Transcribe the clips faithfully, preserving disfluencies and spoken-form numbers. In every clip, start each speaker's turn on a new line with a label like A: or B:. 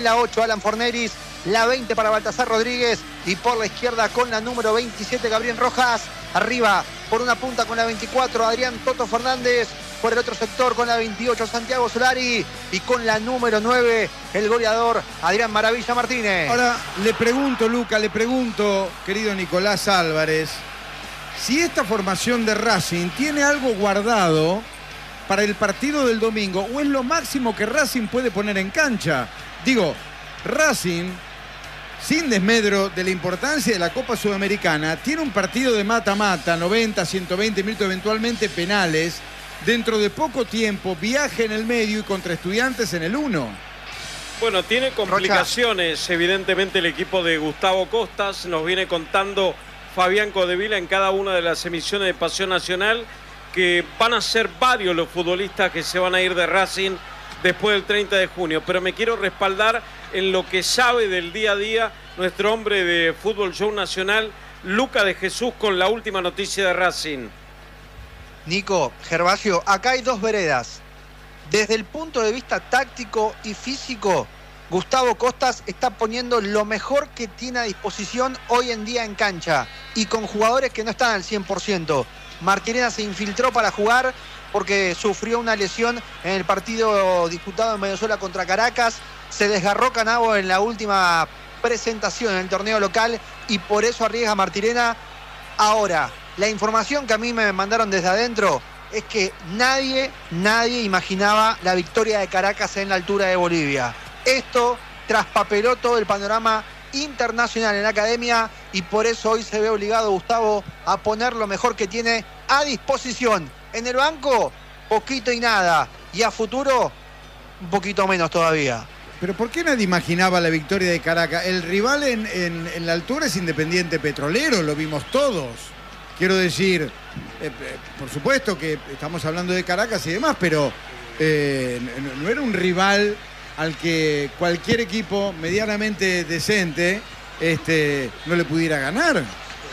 A: La ocho, Alan Forneris. La veinte para Baltasar Rodríguez. Y por la izquierda con la número veintisiete, Gabriel Rojas. Arriba por una punta con la veinticuatro, Adrián Toto Fernández. Por el otro sector con la veintiocho, Santiago Solari. Y con la número nueve, el goleador Adrián Maravilla Martínez.
B: Ahora, le pregunto, Luca, le pregunto, querido Nicolás Álvarez, si esta formación de Racing tiene algo guardado para el partido del domingo, o es lo máximo que Racing puede poner en cancha. Digo, Racing, sin desmedro de la importancia de la Copa Sudamericana, tiene un partido de mata-mata, noventa, ciento veinte minutos, eventualmente penales. Dentro de poco tiempo, viaje en el medio y contra Estudiantes en el uno.
C: Bueno, tiene complicaciones, Rocha. Evidentemente, el equipo de Gustavo Costas. Nos viene contando Fabián Codevila en cada una de las emisiones de Pasión Nacional que van a ser varios los futbolistas que se van a ir de Racing después del treinta de junio. Pero me quiero respaldar en lo que sabe del día a día nuestro hombre de Fútbol Show Nacional, Luca de Jesús, con la última noticia de Racing.
A: Nico, Gervasio, acá hay dos veredas. Desde el punto de vista táctico y físico, Gustavo Costas está poniendo lo mejor que tiene a disposición hoy en día en cancha y con jugadores que no están al cien por ciento. Martirena se infiltró para jugar porque sufrió una lesión en el partido disputado en Venezuela contra Caracas. Se desgarró Canavo en la última presentación en el torneo local y por eso arriesga Martirena. Ahora, la información que a mí me mandaron desde adentro es que nadie, nadie imaginaba la victoria de Caracas en la altura de Bolivia. Esto traspapeló todo el panorama internacional en la academia y por eso hoy se ve obligado Gustavo a poner lo mejor que tiene a disposición. En el banco, poquito y nada. Y a futuro, un poquito menos todavía.
B: Pero ¿por qué nadie imaginaba la victoria de Caracas? El rival en, en, en la altura es Independiente Petrolero, lo vimos todos. Quiero decir, eh, eh, por supuesto que estamos hablando de Caracas y demás, pero eh, no, no era un rival al que cualquier equipo medianamente decente este, no le pudiera ganar.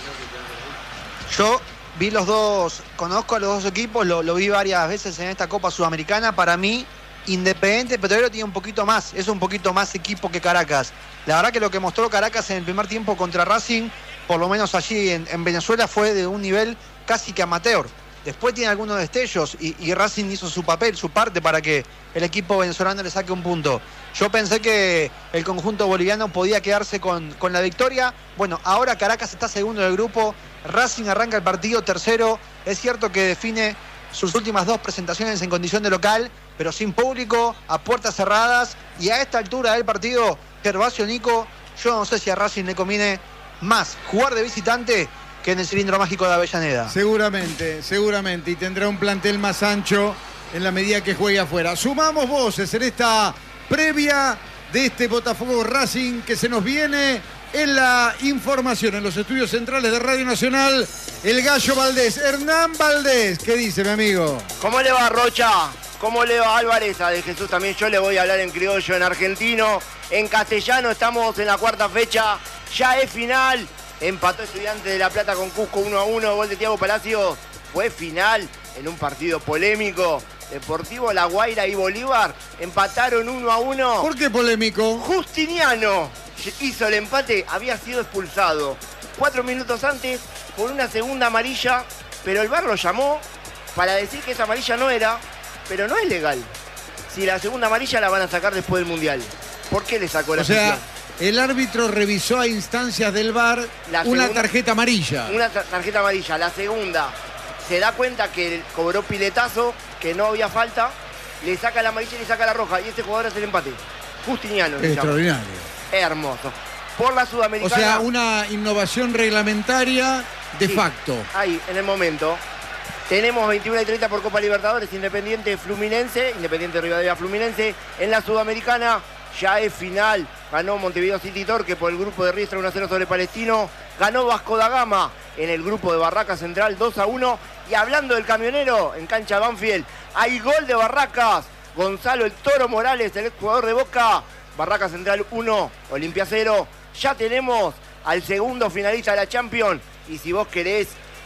A: Yo vi los dos, conozco a los dos equipos, lo, lo vi varias veces en esta Copa Sudamericana. Para mí, Independiente Petrolero tiene un poquito más, es un poquito más equipo que Caracas. La verdad que lo que mostró Caracas en el primer tiempo contra Racing, por lo menos allí en, en Venezuela, fue de un nivel casi que amateur. Después tiene algunos destellos y, y Racing hizo su papel, su parte para que el equipo venezolano le saque un punto. Yo pensé que el conjunto boliviano podía quedarse con, con la victoria. Bueno, ahora Caracas está segundo del grupo, Racing arranca el partido tercero. Es cierto que define sus últimas dos presentaciones en condición de local, pero sin público, a puertas cerradas. Y a esta altura del partido, Gervasio, Nico, yo no sé si a Racing le conviene más jugar de visitante que en el cilindro mágico de Avellaneda.
B: Seguramente, seguramente. Y tendrá un plantel más ancho en la medida que juegue afuera. Sumamos voces en esta previa de este Botafogo Racing que se nos viene en la información, en los estudios centrales de Radio Nacional, el Gallo Valdés. Hernán Valdés, ¿qué dice, mi amigo?
D: ¿Cómo le va, Rocha? ¿Cómo le va, Álvarez? A De Jesús también yo le voy a hablar en criollo, en argentino, en castellano. Estamos en la cuarta fecha, ya es final. Empató Estudiantes de La Plata con Cusco uno a uno, gol de Thiago Palacios. Fue final en un partido polémico. Deportivo La Guaira y Bolívar empataron uno a uno.
B: ¿Por qué polémico?
D: Justiniano hizo el empate, había sido expulsado cuatro minutos antes por una segunda amarilla, pero el V A R lo llamó para decir que esa amarilla no era, pero no es legal. Si la segunda amarilla la van a sacar después del Mundial. ¿Por qué le sacó la
B: O sea,
D: afición?
B: el árbitro revisó a instancias del V A R
D: La
B: una
D: segunda-
B: tarjeta amarilla.
D: Una tar- tarjeta amarilla, la segunda se da cuenta que cobró piletazo, que no había falta, le saca la amarilla y le saca la roja, y ese jugador hace el empate. Justiniano. se llama.
B: Extraordinario.
D: Hermoso. Por la
B: O
D: Sudamericana.
B: sea, una innovación reglamentaria de
D: Sí,
B: facto.
D: Ahí, en el momento. Tenemos veintiuno y treinta por Copa Libertadores, Independiente Fluminense, Independiente Rivadavia Fluminense. En la Sudamericana ya es final. Ganó Montevideo City Torque por el grupo de Riestra uno a cero sobre Palestino. Ganó Vasco da Gama en el grupo de Barracas Central dos a uno. Y hablando del camionero, en cancha Banfield, hay gol de Barracas. Gonzalo el Toro Morales, el exjugador de Boca. Barracas Central uno, Olimpia cero. Ya tenemos al segundo finalista de la Champions. Y si vos querés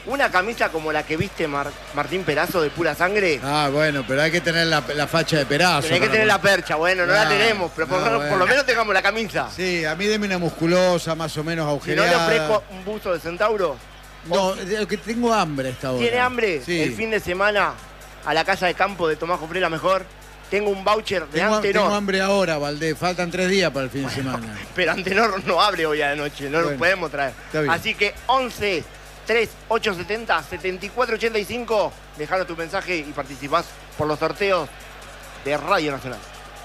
D: una camisa como la que viste Mar Martín Perazo de pura sangre.
B: Ah, bueno, pero hay que tener la, la facha de Perazo.
D: Pero hay que tener la percha, bueno, no ah, la tenemos, pero por,
B: no,
D: por bueno. lo menos tengamos la camisa.
B: Sí, a mí deme una musculosa, más o menos agujereada.
D: ¿Y no le ofrezco un buzo de Centauro?
B: No, que tengo hambre esta hora.
D: ¿Tiene hambre?
B: Sí.
D: El fin de semana a la casa de campo de Tomás Jofré, la mejor. Tengo un voucher de
B: tengo,
D: Antenor.
B: Tengo hambre ahora, Valdés. Faltan tres días para el fin bueno, de semana.
D: Pero Antenor no abre hoy a la noche, no bueno, lo podemos traer. Así que once, tres, ocho setenta, setenta y cuatro ochenta y cinco. Dejanos tu mensaje y participás por los sorteos de Radio Nacional.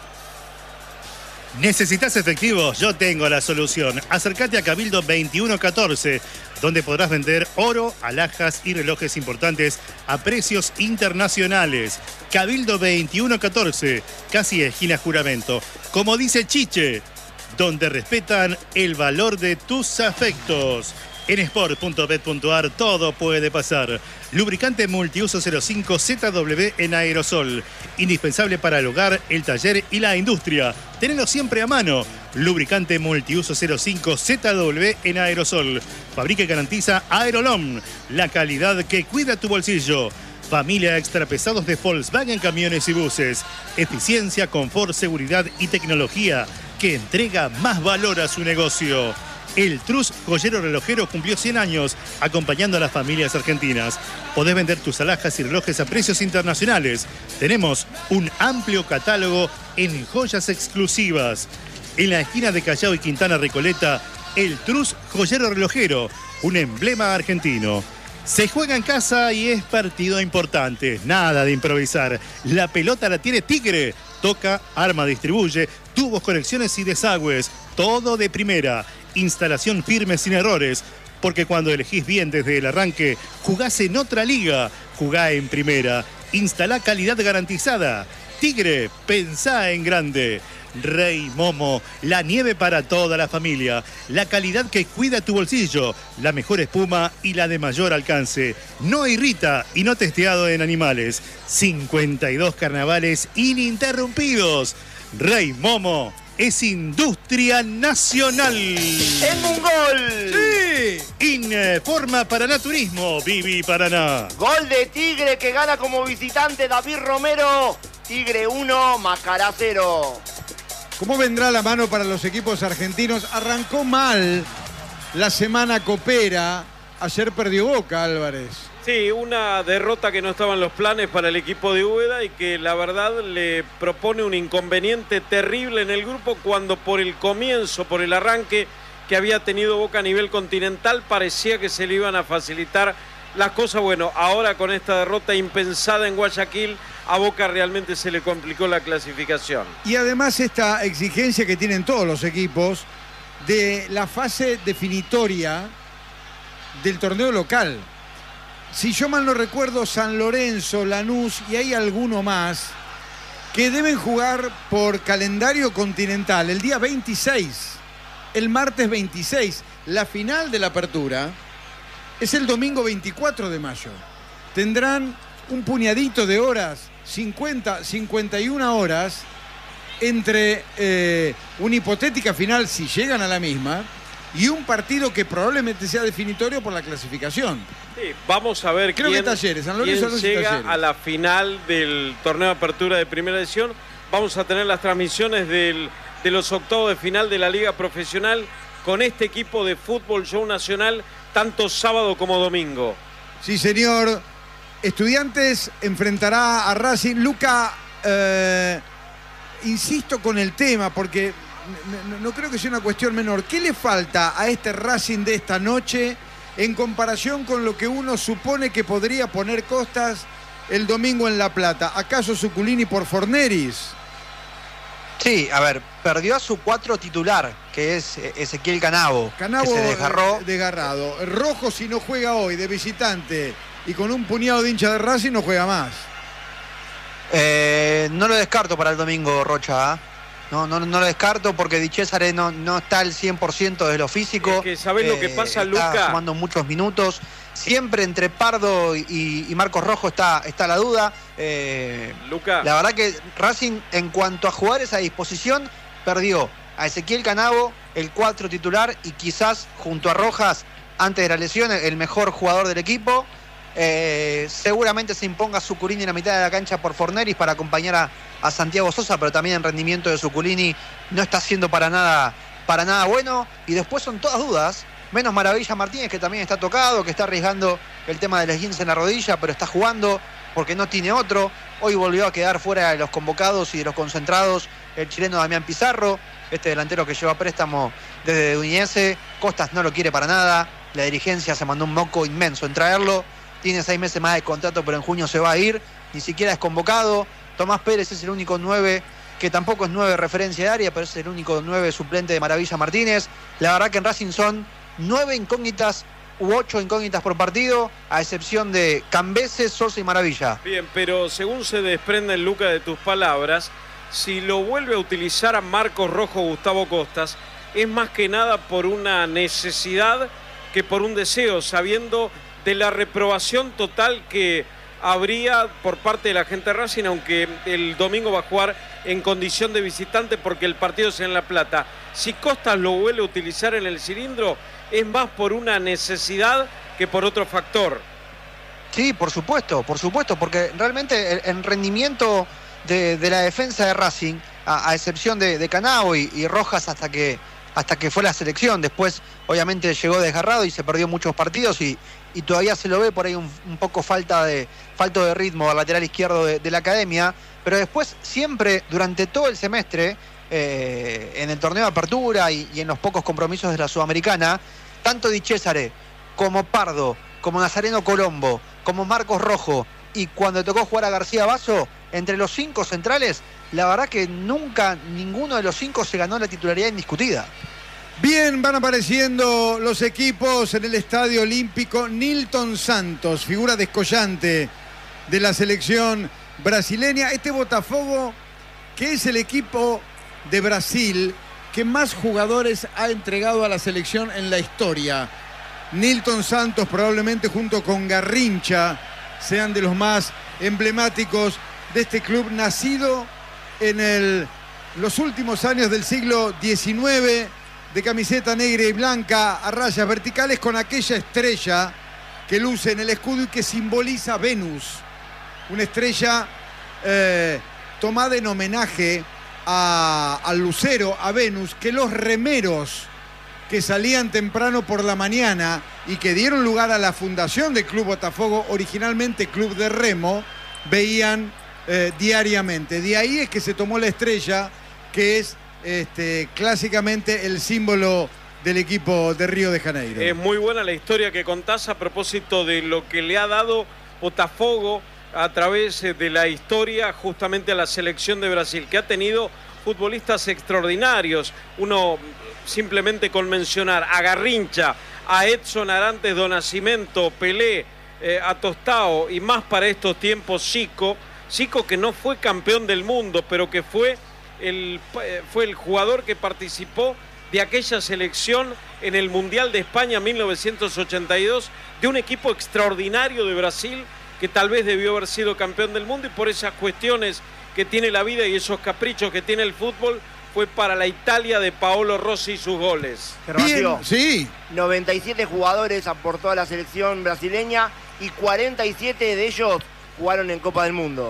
E: ¿Necesitas efectivo? Yo tengo la solución. Acércate a Cabildo veintiuno catorce, donde podrás vender oro, alhajas y relojes importantes a precios internacionales. Cabildo veintiuno catorce, casi esquina Juramento. Como dice Chiche, donde respetan el valor de tus afectos. En sport punto bet punto ar todo puede pasar. Lubricante multiuso cero cinco Z W en aerosol. Indispensable para el hogar, el taller y la industria. Tenelo siempre a mano. Lubricante multiuso cero cinco Z W en aerosol. Fabrica y garantiza Aerolom. La calidad que cuida tu bolsillo. Familia extra pesados de Volkswagen Camiones y Buses. Eficiencia, confort, seguridad y tecnología que entrega más valor a su negocio. El Trus Joyero Relojero cumplió cien años acompañando a las familias argentinas. Podés vender tus alhajas y relojes a precios internacionales. Tenemos un amplio catálogo en joyas exclusivas. En la esquina de Callao y Quintana Recoleta, el Trus Joyero Relojero, un emblema argentino. Se juega en casa y es partido importante. Nada de improvisar. La pelota la tiene Tigre. Toca, arma, distribuye, tubos, conexiones y desagües. Todo de primera. Instalación firme sin errores. Porque cuando elegís bien desde el arranque, jugás en otra liga. Jugá en primera. Instalá calidad garantizada. Tigre, pensá en grande. Rey Momo, la nieve para toda la familia, la calidad que cuida tu bolsillo, la mejor espuma y la de mayor alcance. No irrita y no testeado en animales. cincuenta y dos carnavales ininterrumpidos. Rey Momo es industria nacional.
D: ¡Tengo un gol!
E: ¡Sí! Informa Paraná Turismo, Vivi Paraná.
D: Gol de Tigre que gana como visitante David Romero. Tigre uno, Macará cero.
B: ¿Cómo vendrá la mano para los equipos argentinos? Arrancó mal la semana copera. Ayer perdió Boca, Álvarez.
C: Sí, una derrota que no estaba en los planes para el equipo de Úbeda y que la verdad le propone un inconveniente terrible en el grupo cuando por el comienzo, por el arranque que había tenido Boca a nivel continental, parecía que se le iban a facilitar las cosas. Bueno, ahora con esta derrota impensada en Guayaquil, a Boca realmente se le complicó la clasificación.
B: Y además esta exigencia que tienen todos los equipos de la fase definitoria del torneo local. Si yo mal no recuerdo, San Lorenzo, Lanús y hay alguno más que deben jugar por calendario continental el día veintiséis, el martes veintiséis. La final de la apertura es el domingo veinticuatro de mayo. Tendrán un puñadito de horas, cincuenta, cincuenta y una horas, entre eh, una hipotética final, si llegan a la misma, y un partido que probablemente sea definitorio por la clasificación.
C: Sí, vamos a ver
B: Creo
C: quién,
B: que Talleres, San Lorenzo,
C: quién llega
B: Talleres.
C: a la final del torneo de apertura de primera edición. Vamos a tener las transmisiones del, de los octavos de final de la Liga Profesional con este equipo de Fútbol Show Nacional, tanto sábado como domingo.
B: Sí, señor. Estudiantes enfrentará a Racing. Luca, eh, insisto con el tema porque no, no creo que sea una cuestión menor. ¿Qué le falta a este Racing de esta noche en comparación con lo que uno supone que podría poner Costas el domingo en La Plata? ¿Acaso Zuculini por Forneris?
A: Sí, a ver, perdió a su cuatro titular, que es Ezequiel Canavo,
B: Canavo
A: que se desgarró.
B: Eh, desgarrado. Rojo, si no juega hoy de visitante y con un puñado de hincha de Racing, no juega más.
A: Eh, no lo descarto para el domingo, Rocha. ¿eh? No, no, no lo descarto porque Di Cesare no, no está al cien por ciento de lo físico.
C: Es que ¿sabés eh, lo que pasa,
A: está
C: Luca?
A: Está sumando muchos minutos. Siempre entre Pardo y, y Marcos Rojo está, está la duda. Eh,
C: Luca.
A: La verdad que Racing, en cuanto a jugadores a disposición, perdió a Ezequiel Canavo, el cuatro titular, y quizás junto a Rojas antes de la lesión, el mejor jugador del equipo. Eh, seguramente se imponga Zuculini en la mitad de la cancha por Forneris para acompañar a, a Santiago Sosa, pero también el rendimiento de Zuculini no está siendo para nada, para nada bueno. Y después son todas dudas, menos Maravilla Martínez, que también está tocado, que está arriesgando el tema del esguince en la rodilla, pero está jugando porque no tiene otro. Hoy volvió a quedar fuera de los convocados y de los concentrados el chileno Damián Pizarro, este delantero que lleva préstamo desde Udinese. Costas no lo quiere para nada, la dirigencia se mandó un moco inmenso en traerlo. Tiene seis meses más de contrato, pero en junio se va a ir. Ni siquiera es convocado. Tomás Pérez es el único nueve, que tampoco es nueve de referencia de área, pero es el único nueve suplente de Maravilla Martínez. La verdad que en Racing son nueve incógnitas u ocho incógnitas por partido, a excepción de Cambeses, Sosa y Maravilla.
C: Bien, pero según se desprende, Luca, de tus palabras, si lo vuelve a utilizar a Marcos Rojo Gustavo Costas, es más que nada por una necesidad que por un deseo, sabiendo de la reprobación total que habría por parte de la gente de Racing, aunque el domingo va a jugar en condición de visitante porque el partido es en La Plata. Si Costas lo vuelve a utilizar en el cilindro, es más por una necesidad que por otro factor.
A: Sí, por supuesto, por supuesto, porque realmente el, el rendimiento de, de la defensa de Racing, a, a excepción de, de Canao y, y Rojas hasta que, hasta que fue la selección, después obviamente llegó desgarrado y se perdió muchos partidos y, y todavía se lo ve por ahí un, un poco falta de, falto de ritmo al lateral izquierdo de, de la academia, pero después siempre durante todo el semestre, eh, en el torneo de apertura y, y en los pocos compromisos de la Sudamericana, tanto Di Cesare como Pardo, como Nazareno Colombo, como Marcos Rojo, y cuando tocó jugar a García Basso, entre los cinco centrales, la verdad que nunca ninguno de los cinco se ganó la titularidad indiscutida.
B: Bien, van apareciendo los equipos en el Estadio Olímpico. Nilton Santos, figura descollante de la selección brasileña. Este Botafogo, que es el equipo de Brasil que más jugadores ha entregado a la selección en la historia. Nilton Santos, probablemente junto con Garrincha, sean de los más emblemáticos de este club, nacido en el, los últimos años del siglo diecinueve, de camiseta negra y blanca a rayas verticales, con aquella estrella que luce en el escudo y que simboliza Venus. Una estrella eh, tomada en homenaje a, al lucero, a Venus, que los remeros que salían temprano por la mañana y que dieron lugar a la fundación del Club Botafogo, originalmente Club de Remo, veían eh, diariamente. De ahí es que se tomó la estrella, que es Este, clásicamente el símbolo del equipo de Río de Janeiro.
C: Es muy buena la historia que contás a propósito de lo que le ha dado Botafogo a través de la historia justamente a la selección de Brasil, que ha tenido futbolistas extraordinarios. Uno simplemente con mencionar a Garrincha, a Edson Arantes do Nascimento, Pelé, eh, a Tostao y más para estos tiempos Zico. Zico, que no fue campeón del mundo, pero que fue El, fue el jugador que participó de aquella selección en el Mundial de España mil novecientos ochenta y dos, de un equipo extraordinario de Brasil que tal vez debió haber sido campeón del mundo, y por esas cuestiones que tiene la vida y esos caprichos que tiene el fútbol, fue para la Italia de Paolo Rossi y sus goles.
B: Bien, sí.
D: noventa y siete jugadores aportó a la selección brasileña y cuarenta y siete de ellos jugaron en Copa del Mundo.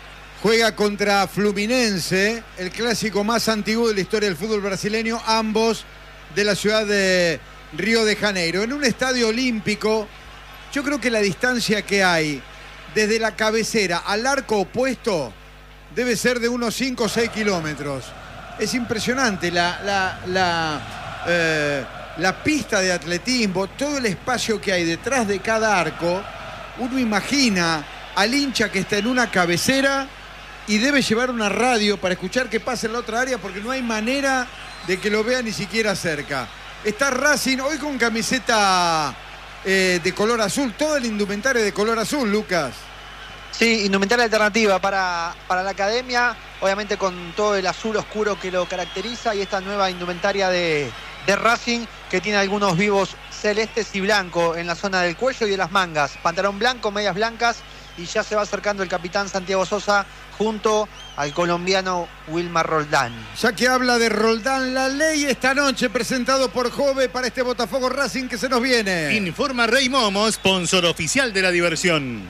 B: Juega contra Fluminense, el clásico más antiguo de la historia del fútbol brasileño, ambos de la ciudad de Río de Janeiro. En un estadio olímpico, yo creo que la distancia que hay desde la cabecera al arco opuesto debe ser de unos cinco o seis kilómetros. Es impresionante la, la, la, eh, la pista de atletismo, todo el espacio que hay detrás de cada arco. Uno imagina al hincha que está en una cabecera y debe llevar una radio para escuchar qué pasa en la otra área, porque no hay manera de que lo vea ni siquiera cerca. Está Racing hoy con camiseta eh, de color azul, todo el indumentario de color azul, Lucas.
A: Sí, indumentaria alternativa para, para la academia, obviamente con todo el azul oscuro que lo caracteriza, y esta nueva indumentaria de, de Racing, que tiene algunos vivos celestes y blancos en la zona del cuello y de las mangas. Pantalón blanco, medias blancas y ya se va acercando el capitán Santiago Sosa junto al colombiano Wilmar Roldán.
B: Ya que habla de Roldán, la ley esta noche presentado por Jove para este Botafogo Racing que se nos viene.
E: Informa Rey Momo, sponsor oficial de la diversión.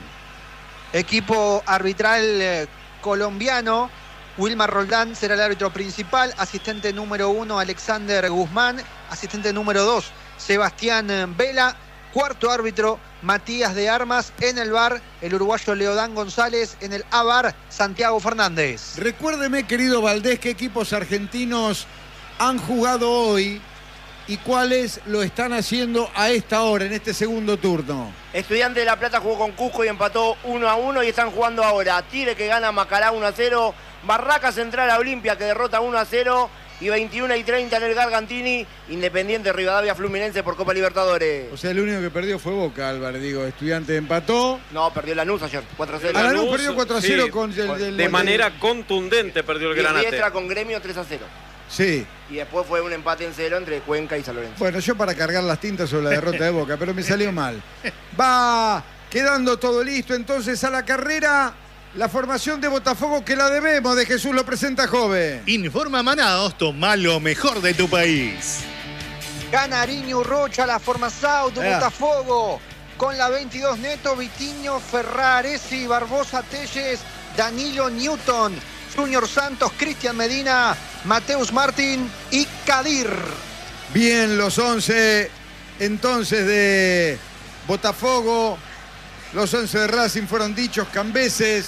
A: Equipo arbitral eh, colombiano. Wilmar Roldán será el árbitro principal. Asistente número uno, Alexander Guzmán. Asistente número dos, Sebastián Vela. Cuarto árbitro, Matías de Armas. En el V A R, el uruguayo Leodán González. En el A V A R, Santiago Fernández.
B: Recuérdeme, querido Valdés, qué equipos argentinos han jugado hoy y cuáles lo están haciendo a esta hora, en este segundo turno.
D: Estudiante de La Plata jugó con Cusco y empató uno a uno y están jugando ahora. Tigre que gana Macará uno a cero. Barraca Central a Olimpia que derrota uno a cero. Y veintiuno y treinta en el Gargantini. Independiente Rivadavia Fluminense por Copa Libertadores.
B: O sea, el único que perdió fue Boca, Álvaro. Digo, Estudiante empató.
D: No, perdió Lanús ayer, cuatro a cero.
B: A Lanús perdió cuatro a cero sí, con el, el,
C: de
B: el,
C: manera
B: el,
C: contundente perdió el
D: y
C: Granate.
D: Riestra con Gremio tres a cero.
B: Sí.
D: Y después fue un empate en cero entre Cuenca y San Lorenzo.
B: Bueno, yo para cargar las tintas sobre la derrota de Boca, pero me salió mal. Va quedando todo listo entonces a la carrera. La formación de Botafogo que la debemos, de Jesús lo presenta Jove.
E: Informa Manaos, toma lo mejor de tu país.
A: Canariño Rocha, la formación de
B: Yeah.
A: Botafogo. Con la veintidós Neto, Vitiño, Ferraresi, Barbosa Telles, Danilo Newton, Junior Santos, Cristian Medina, Mateus Martín y Kadir.
B: Bien, los once entonces de Botafogo. Los once de Racing fueron dichos: Cambeses,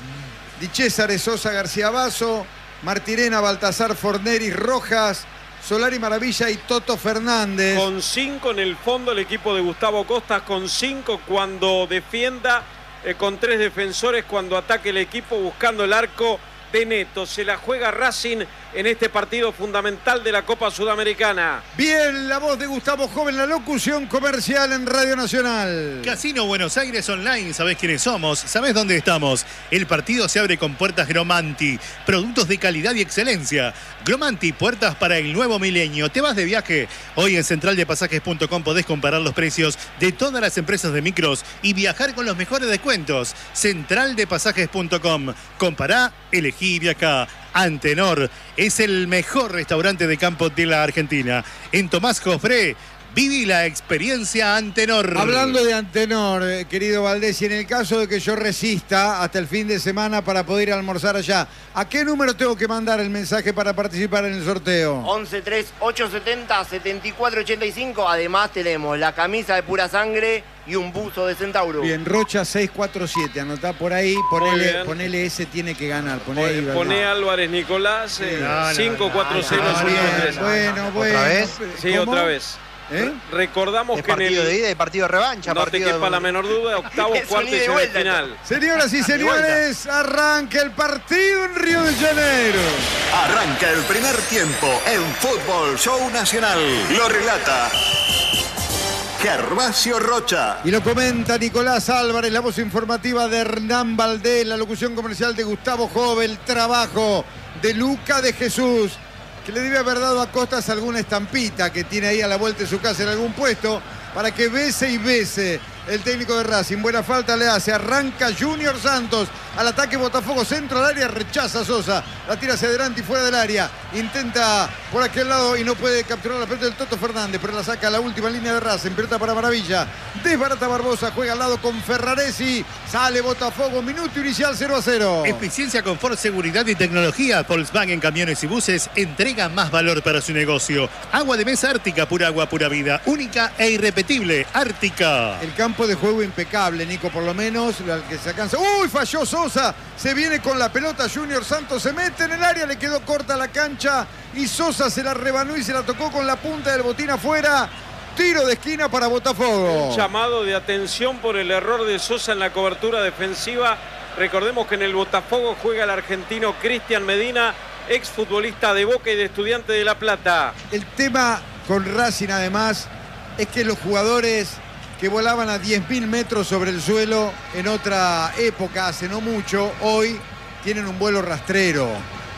B: Di César, Sosa, García Basso, Martirena, Baltasar, Forneri, Rojas, Solari Maravilla y Toto Fernández.
C: Con cinco en el fondo el equipo de Gustavo Costas, con cinco cuando defienda, eh, con tres defensores cuando ataque el equipo, buscando el arco de Neto. Se la juega Racing en este partido fundamental de la Copa Sudamericana.
B: Bien, la voz de Gustavo Joven, la locución comercial en Radio Nacional.
E: Casino Buenos Aires Online, ¿sabés quiénes somos? ¿Sabés dónde estamos? El partido se abre con puertas Gromanti, productos de calidad y excelencia. Gromanti, puertas para el nuevo milenio. ¿Te vas de viaje? Hoy en central de pasajes punto com podés comparar los precios de todas las empresas de micros y viajar con los mejores descuentos. central de pasajes punto com. Compará, elegí y viajá. Antenor es el mejor restaurante de campo de la Argentina. En Tomás Jofré, viví la experiencia Antenor.
B: Hablando de Antenor, eh, querido Valdés, y en el caso de que yo resista hasta el fin de semana para poder ir a almorzar allá, ¿a qué número tengo que mandar el mensaje para participar en el sorteo?
D: once tres ocho setenta setenta y cuatro ochenta y cinco. Además tenemos la camisa de pura sangre y un buzo de Centauro.
B: Bien, Rocha seis cuatro siete, anotá por ahí, ponele, ponele ese, tiene que ganar. Poné, ahí,
C: Poné Álvarez Nicolás, eh,
E: No, no,
C: cinco cuatro cero
B: Ah,
C: uno tres.
B: bien, bueno, bueno.
A: ¿Otra vez?
C: Sí,
B: ¿Cómo?
C: otra vez.
B: ¿Eh?
C: Recordamos
A: Es
C: que en
A: partido
C: el...
A: de ida y partido de revancha.
C: No te
A: partido
C: quepa
A: de...
C: la menor duda, octavo,
D: Es un
C: cuarto
D: ida
C: y
D: y vuelta,
C: semifinal.
B: Señoras y señores, arranca el partido en Río de Janeiro.
F: Arranca el primer tiempo en Fútbol Show Nacional. Lo relata Gervasio Rocha.
B: Y lo comenta Nicolás Álvarez, la voz informativa de Hernán Valdés, la locución comercial de Gustavo Jove, el trabajo de Luca de Jesús, que le debe haber dado a Costas alguna estampita que tiene ahí a la vuelta de su casa en algún puesto, para que bese y bese el técnico de Racing. Buena falta le hace, arranca Junior Santos, al ataque Botafogo, centro al área, rechaza Sosa, la tira hacia adelante y fuera del área, intenta por aquel lado y no puede capturar la pelota del Toto Fernández, pero la saca a la última línea de Racing, pelota para Maravilla, desbarata Barbosa, juega al lado con Ferraresi, sale Botafogo, minuto inicial cero a cero.
E: Eficiencia, confort, seguridad y tecnología. Volkswagen Camiones y Buses entrega más valor para su negocio. Agua de mesa Ártica, pura agua, pura vida, única e irrepetible. Ártica.
B: El campo de juego impecable, Nico, por lo menos, al que se alcanza. ¡Uy! Falló Sosa, se viene con la pelota Junior Santos, se mete en el área, le quedó corta la cancha y Sosa se la rebanó y se la tocó con la punta del botín afuera. Tiro de esquina para Botafogo.
C: Un llamado de atención por el error de Sosa en la cobertura defensiva. Recordemos que en el Botafogo juega el argentino Cristian Medina, exfutbolista de Boca y de Estudiante de La Plata.
B: El tema con Racing, además, es que los jugadores que volaban a diez mil metros sobre el suelo en otra época, hace no mucho, hoy tienen un vuelo rastrero.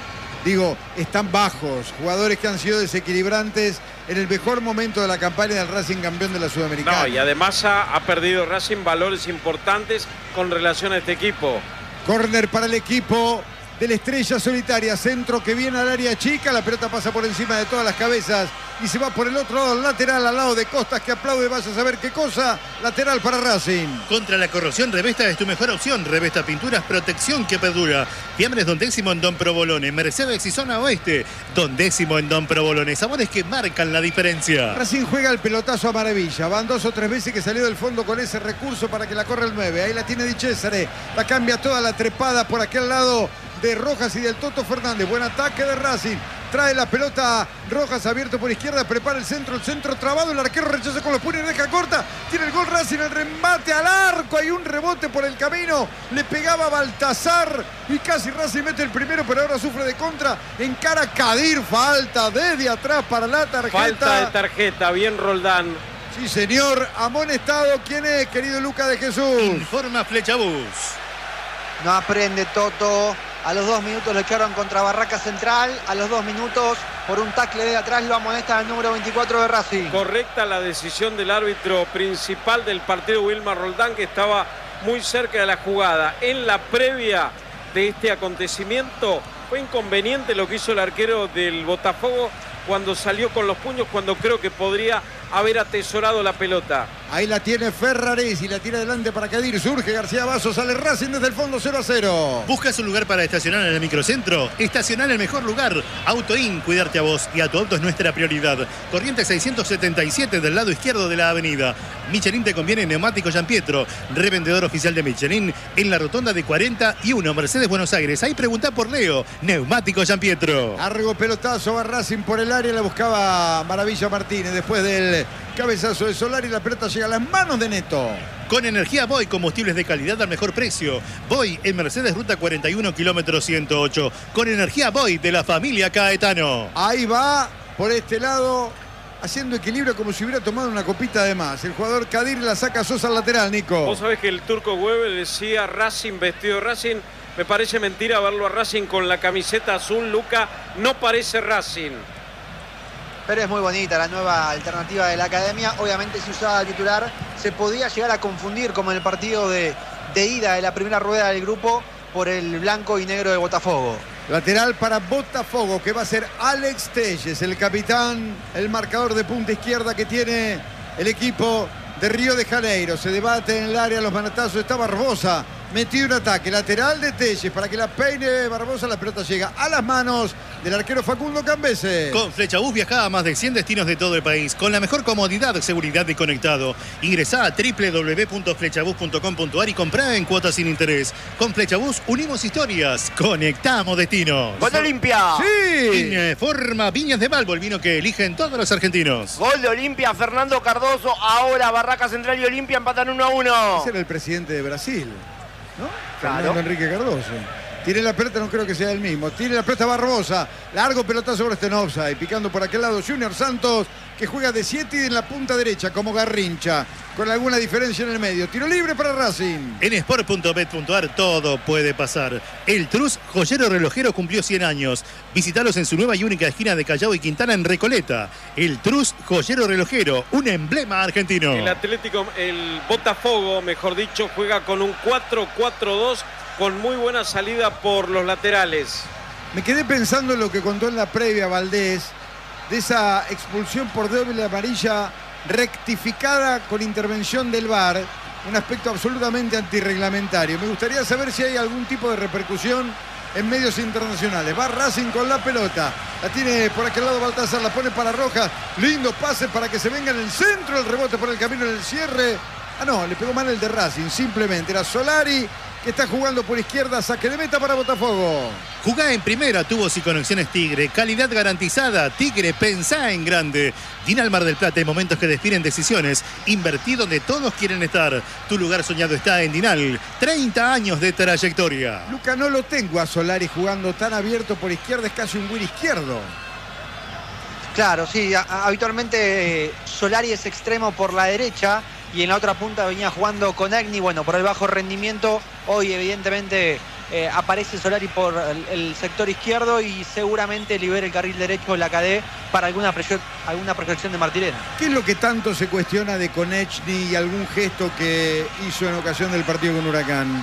B: Digo, están bajos, jugadores que han sido desequilibrantes en el mejor momento de la campaña del Racing campeón de la Sudamericana.
C: No, y además ha, ha perdido Racing valores importantes con relación a este equipo.
B: Córner para el equipo de la Estrella Solitaria, centro que viene al área chica, la pelota pasa por encima de todas las cabezas y se va por el otro lado, el lateral, al lado de Costas, que aplaude, vaya a saber qué cosa, lateral para Racing.
E: Contra la corrosión, Revesta es tu mejor opción. Revesta Pinturas, protección que perdura. Fiambres Don Décimo en Don Provolone, Mercedes y Zona Oeste, Don Décimo en Don Provolone, sabores que marcan la diferencia.
B: Racing juega el pelotazo a maravilla, van dos o tres veces que salió del fondo con ese recurso para que la corra el nueve, ahí la tiene Di Cesare, la cambia toda la trepada por aquel lado de Rojas y del Toto Fernández. Buen ataque de Racing. Trae la pelota Rojas abierto por izquierda. Prepara el centro. El centro trabado. El arquero rechaza con los puños. Deja corta. Tiene el gol Racing. El remate al arco. Hay un rebote por el camino. Le pegaba Baltazar. Y casi Racing mete el primero. Pero ahora sufre de contra. Encara Kadir. Falta desde atrás para la tarjeta.
C: Falta de tarjeta. Bien Roldán.
B: Sí, señor. Amonestado. ¿Quién es, querido Luca de Jesús?
E: Informa Flechabús.
A: No aprende Toto. A los dos minutos lo echaron contra Barraca Central. A los dos minutos, por un tackle de atrás, lo amonesta el número veinticuatro de Racing.
C: Correcta la decisión del árbitro principal del partido, Wilmar Roldán, que estaba muy cerca de la jugada. En la previa de este acontecimiento, fue inconveniente lo que hizo el arquero del Botafogo cuando salió con los puños, cuando creo que podría haber atesorado la pelota.
B: Ahí la tiene Ferrares y la tira adelante para Kadir. Surge García Basso, sale Racing desde el fondo cero a cero.
E: ¿Buscas un lugar para estacionar en el microcentro? Estacionar en el mejor lugar. Autoin, cuidarte a vos y a tu auto es nuestra prioridad. Corrientes seiscientos setenta y siete del lado izquierdo de la avenida. Michelin te conviene Neumático Gianpietro, revendedor oficial de Michelin en la rotonda de cuarenta y uno, Mercedes Buenos Aires. Ahí preguntá por Leo, Neumático Gianpietro.
B: Largo pelotazo va Racing por el área, la buscaba Maravilla Martínez después del cabezazo de Solari. La pelota llega a las manos de Neto.
E: Con energía Boy, combustibles de calidad al mejor precio. Boy en Mercedes Ruta cuarenta y uno, kilómetro ciento ocho. Con energía Boy de la familia Caetano.
B: Ahí va por este lado, haciendo equilibrio como si hubiera tomado una copita de más. El jugador Kadir la saca Sosa al lateral, Nico.
C: Vos sabés que el turco Weber decía Racing vestido de Racing. Me parece mentira verlo a Racing con la camiseta azul, Luca. No parece Racing.
A: Pero es muy bonita la nueva alternativa de la academia. Obviamente, si usaba titular, se podía llegar a confundir, como en el partido de, de ida de la primera rueda del grupo, por el blanco y negro de Botafogo.
B: Lateral para Botafogo, que va a ser Alex Telles, el capitán, el marcador de punta izquierda que tiene el equipo de Río de Janeiro. Se debate en el área, los manotazos. Está Barbosa, metido un ataque lateral de Telles para que la peine Barbosa. La pelota llega a las manos del arquero Facundo Cambese.
E: Con Flechabús viajá a más de cien destinos de todo el país con la mejor comodidad, seguridad y conectado. Ingresá a doble u doble u doble u punto flechabús punto com punto ar y comprá en cuotas sin interés. Con Flechabús unimos historias, conectamos destinos.
D: ¡Gol de Olimpia!
B: ¡Sí!
E: Informa Viñas de Balbo, el vino que eligen todos los argentinos.
D: Gol de Olimpia, Fernando Cardoso. Ahora Barraca Central y Olimpia empatan uno a uno.
B: Ese era el presidente de Brasil, ¿no?
D: Claro.
B: Fernando Enrique Cardoso. Tiene la pelota, no creo que sea el mismo. Tiene la pelota Barbosa. Largo pelotazo sobre este offside. Picando por aquel lado Junior Santos, que juega de siete y en la punta derecha como Garrincha, con alguna diferencia en el medio. Tiro libre para Racing.
E: En sport punto bet punto ar todo puede pasar. El Trus Joyero Relojero cumplió cien años. Visítalos en su nueva y única esquina de Callao y Quintana en Recoleta. El Trus Joyero Relojero, un emblema argentino.
C: El Atlético, el Botafogo, mejor dicho, juega con un cuatro cuatro dos con muy buena salida por los laterales.
B: Me quedé pensando en lo que contó en la previa Valdés, de esa expulsión por doble amarilla rectificada con intervención del V A R, un aspecto absolutamente antirreglamentario. Me gustaría saber si hay algún tipo de repercusión en medios internacionales. Va Racing con la pelota, la tiene por aquel lado Baltazar, la pone para Rojas, lindo pase para que se venga en el centro, el rebote por el camino en el cierre. Ah no, le pegó mal el de Racing, simplemente era Solari, que está jugando por izquierda, saque de meta para Botafogo.
E: Jugá en primera, tubos y conexiones Tigre, calidad garantizada. Tigre, pensá en grande. Dinal Mar del Plata, en momentos que definen decisiones. Invertí donde todos quieren estar. Tu lugar soñado está en Dinal. treinta años de trayectoria.
B: Luca, no lo tengo a Solari jugando tan abierto por izquierda, es casi un win izquierdo.
A: Claro, sí, a- habitualmente eh, Solari es extremo por la derecha y en la otra punta venía jugando con Agni, bueno, por el bajo rendimiento. Hoy evidentemente eh, aparece Solari por el, el sector izquierdo y seguramente libera el carril derecho la Cadé para alguna, proyec alguna proyección de Martirena.
B: ¿Qué es lo que tanto se cuestiona de Konechny y algún gesto que hizo en ocasión del partido con Huracán?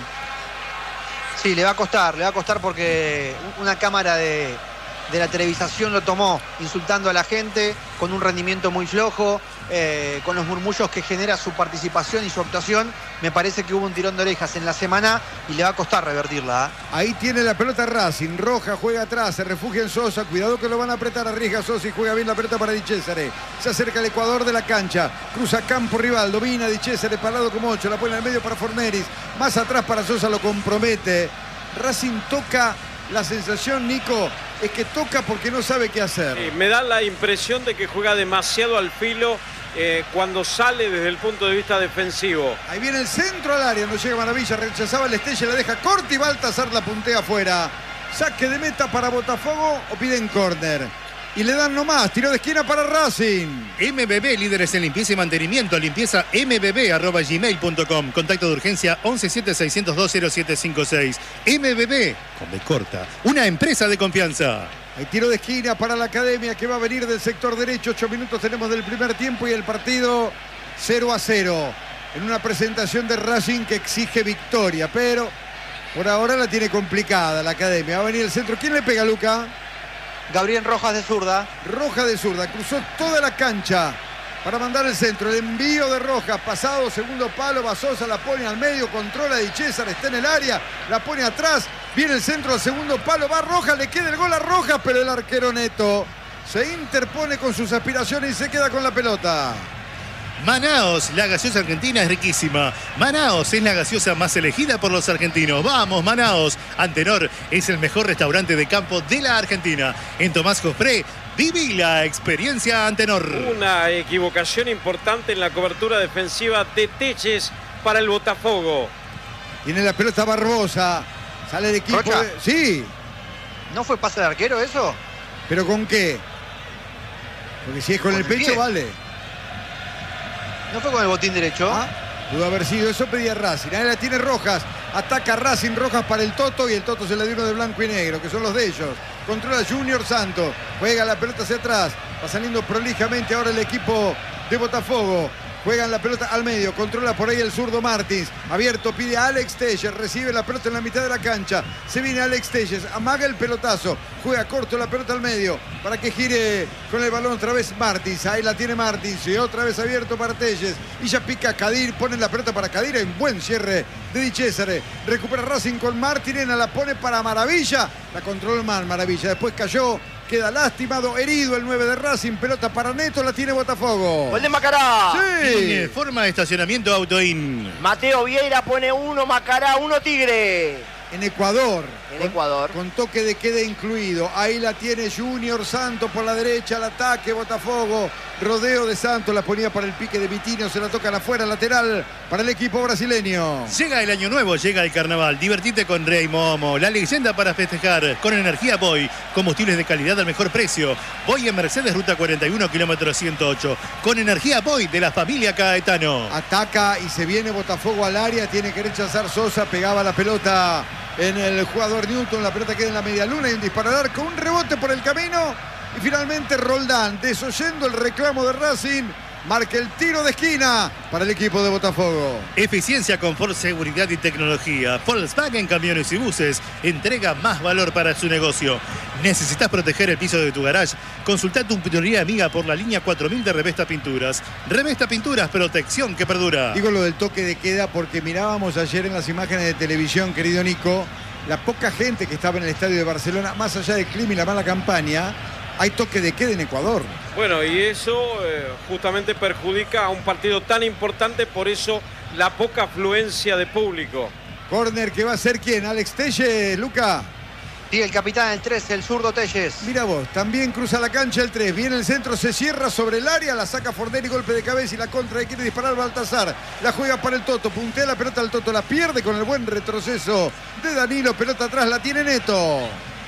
A: Sí, le va a costar, le va a costar porque una cámara de, de la televisación lo tomó insultando a la gente, con un rendimiento muy flojo, eh, con los murmullos que genera su participación y su actuación. Me parece que hubo un tirón de orejas en la semana y le va a costar revertirla. ¿eh?
B: Ahí tiene la pelota Racing, Roja juega atrás, se refugia en Sosa, cuidado que lo van a apretar, arriesga Sosa y juega bien la pelota para Di Cesare. Se acerca el Ecuador de la cancha, cruza campo rival, domina Di Cesare, parado como ocho, la pone en el medio para Forneris, más atrás para Sosa, lo compromete. Racing toca, la sensación, Nico, es que toca porque no sabe qué hacer.
C: Sí, me da la impresión de que juega demasiado al filo eh, cuando sale desde el punto de vista defensivo.
B: Ahí viene el centro al área, no llega Maravilla, rechazaba el Estella, la deja corta y Baltasar la puntea afuera. Saque de meta para Botafogo o piden córner. Y le dan nomás, tiro de esquina para Racing.
E: M B B, líderes en limpieza y mantenimiento, limpieza m b b arroba gmail punto com. Contacto de urgencia once siete seiscientos dos cero siete cinco seis. M B B, con B corta, una empresa de confianza.
B: Hay tiro de esquina para la Academia que va a venir del sector derecho. Ocho minutos tenemos del primer tiempo y el partido cero a cero. En una presentación de Racing que exige victoria, pero por ahora la tiene complicada la Academia. Va a venir el centro. ¿Quién le pega, Luca?
A: Gabriel Rojas de zurda.
B: Rojas de zurda, cruzó toda la cancha para mandar el centro. El envío de Rojas, pasado, segundo palo, Basosa la pone al medio, controla Di Cesare, está en el área, la pone atrás, viene el centro al segundo palo, va Rojas, le queda el gol a Rojas, pero el arquero Neto se interpone con sus aspiraciones y se queda con la pelota.
E: Manaos, la gaseosa argentina es riquísima. Manaos es la gaseosa más elegida por los argentinos. ¡Vamos, Manaos! Antenor es el mejor restaurante de campo de la Argentina. En Tomás Jofré, viví la experiencia Antenor.
C: Una equivocación importante en la cobertura defensiva de Teches para el Botafogo.
B: Tiene la pelota Barbosa. Sale el equipo.
A: ¿Rocha?
B: De... Sí.
A: ¿No fue pase de arquero eso?
B: ¿Pero con qué? Porque si es con, con el, el pecho, pie. Vale.
A: ¿No fue con el botín derecho?
B: Ah, pudo haber sido, eso pedía Racing. Ahí la tiene Rojas, ataca Racing, Rojas para el Toto y el Toto se le dio uno de blanco y negro, que son los de ellos. Controla Junior Santos, juega la pelota hacia atrás, va saliendo prolijamente ahora el equipo de Botafogo. Juegan la pelota al medio, controla por ahí el zurdo Martins. Abierto, pide a Alex Telles, recibe la pelota en la mitad de la cancha. Se viene Alex Telles, amaga el pelotazo. Juega corto la pelota al medio para que gire con el balón otra vez Martins. Ahí la tiene Martins y otra vez abierto para Telles. Y ya pica Kadir, pone la pelota para Kadir. Hay un buen cierre de Di Cesare. Recupera Racing con Martinena, la pone para Maravilla. La controló mal Maravilla, después cayó. Queda lastimado, herido el nueve de Racing. Pelota para Neto, la tiene Botafogo.
D: Gol de Macará.
B: Sí.
E: Forma de estacionamiento Autoin.
D: Mateo Vieira pone uno, Macará, uno Tigre.
B: En Ecuador.
D: En
B: con,
D: Ecuador.
B: Con toque de queda incluido. Ahí la tiene Junior Santos por la derecha. Al ataque Botafogo. Rodeo de Santos. La ponía para el pique de Vitinho. Se la tocan afuera. Lateral para el equipo brasileño.
E: Llega el año nuevo. Llega el carnaval. Divertite con Rey Momo. La leyenda para festejar. Con energía Boy. Combustibles de calidad al mejor precio. Boy en Mercedes, ruta cuarenta y uno, kilómetro ciento ocho. Con energía Boy de la familia Caetano.
B: Ataca y se viene Botafogo al área. Tiene que rechazar Sosa. Pegaba la pelota en el jugador Newton, la pelota queda en la media luna y un disparo al arco, un rebote por el camino y finalmente Roldán, desoyendo el reclamo de Racing, marca el tiro de esquina para el equipo de Botafogo.
E: Eficiencia, confort, seguridad y tecnología. Volkswagen Camiones y Buses entrega más valor para su negocio. ¿Necesitas proteger el piso de tu garage? Consulta tu pinturería amiga por la línea cuatro mil de Revesta Pinturas. Revesta Pinturas, protección que perdura.
B: Digo lo del toque de queda porque mirábamos ayer en las imágenes de televisión, querido Nico, la poca gente que estaba en el estadio de Barcelona, más allá del clima y la mala campaña. Hay toque de queda en Ecuador.
C: Bueno, y eso eh, justamente perjudica a un partido tan importante, por eso la poca afluencia de público.
B: Corner que va a ser ¿quién? Alex Telles, Luca.
A: Sí, el capitán del tres, el zurdo Telles.
B: Mira vos, también cruza la cancha el tres. Viene el centro, se cierra sobre el área, la saca Forneri, golpe de cabeza y la contra y quiere disparar Baltasar. La juega para el Toto, puntea la pelota al Toto, la pierde con el buen retroceso de Danilo. Pelota atrás, la tiene Neto.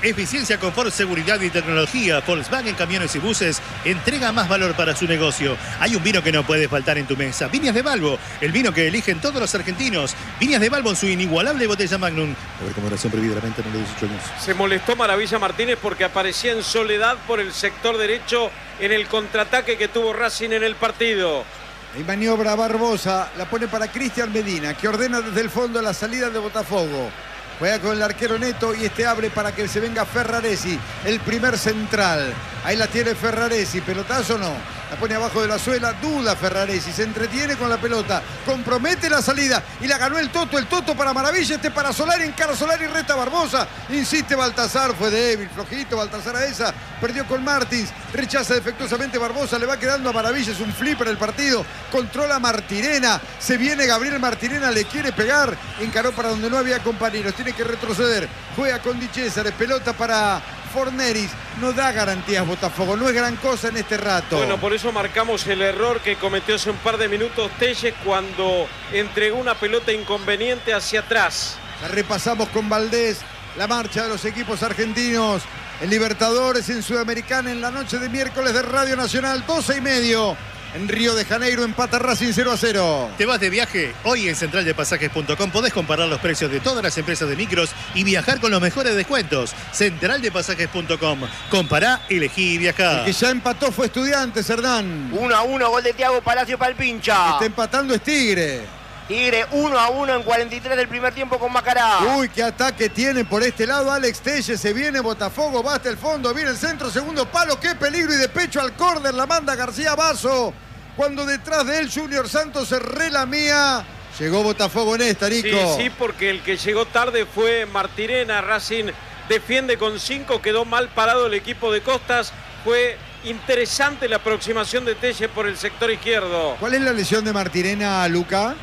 E: Eficiencia, confort, seguridad y tecnología. Volkswagen Camiones y Buses entrega más valor para su negocio. Hay un vino que no puede faltar en tu mesa. Viñas de Balbo, el vino que eligen todos los argentinos. Viñas de Balbo en su inigualable botella Magnum. A ver, como oración prohibida de la mente, no le dieciocho años.
C: Se molestó Maravilla Martínez porque aparecía en soledad por el sector derecho en el contraataque que tuvo Racing en el partido.
B: Y maniobra Barbosa, la pone para Cristian Medina, que ordena desde el fondo la salida de Botafogo. Juega con el arquero Neto y este abre para que se venga Ferraresi, el primer central. Ahí la tiene Ferraresi, pelotazo no. La pone abajo de la suela, duda Ferraresi, se entretiene con la pelota, compromete la salida y la ganó el Toto, el Toto para Maravilla, este para Solari, encara Solari, reta Barbosa, insiste Baltasar, fue débil, flojito Baltasar a esa, perdió con Martins, rechaza defectuosamente Barbosa, le va quedando a Maravilla, es un flipper el partido, controla Martirena, se viene Gabriel Martirena, le quiere pegar, encaró para donde no había compañeros, tiene que retroceder, juega con Di César, pelota para Forneris, no da garantías Botafogo, no es gran cosa en este rato.
C: Bueno, por eso marcamos el error que cometió hace un par de minutos Telles cuando entregó una pelota inconveniente hacia atrás.
B: La repasamos con Valdés, la marcha de los equipos argentinos en Libertadores, en Sudamericana, en la noche de miércoles de Radio Nacional, doce y medio. En Río de Janeiro empata Racing cero a cero.
E: ¿Te vas de viaje? Hoy en central de pasajes punto com podés comparar los precios de todas las empresas de micros y viajar con los mejores descuentos. central de pasajes punto com. Compará, elegí y viajá.
B: El que ya empató fue Estudiantes, Hernán.
D: uno a uno, gol de Thiago Palacio para el pincha.
B: Está empatando es Tigre.
D: Tigre uno a uno en cuarenta y tres del primer tiempo con Macará.
B: Uy, qué ataque tiene por este lado Alex Telles. Se viene Botafogo, va hasta el fondo, viene el centro, segundo palo. Qué peligro y de pecho al córner la manda García Basso. Cuando detrás de él Junior Santos se relamía. Llegó Botafogo en esta, Nico.
C: Sí, sí, porque el que llegó tarde fue Martirena. Racing defiende con cinco, quedó mal parado el equipo de Costas. Fue interesante la aproximación de Telles por el sector izquierdo.
B: ¿Cuál es la lesión de Martirena, Luca?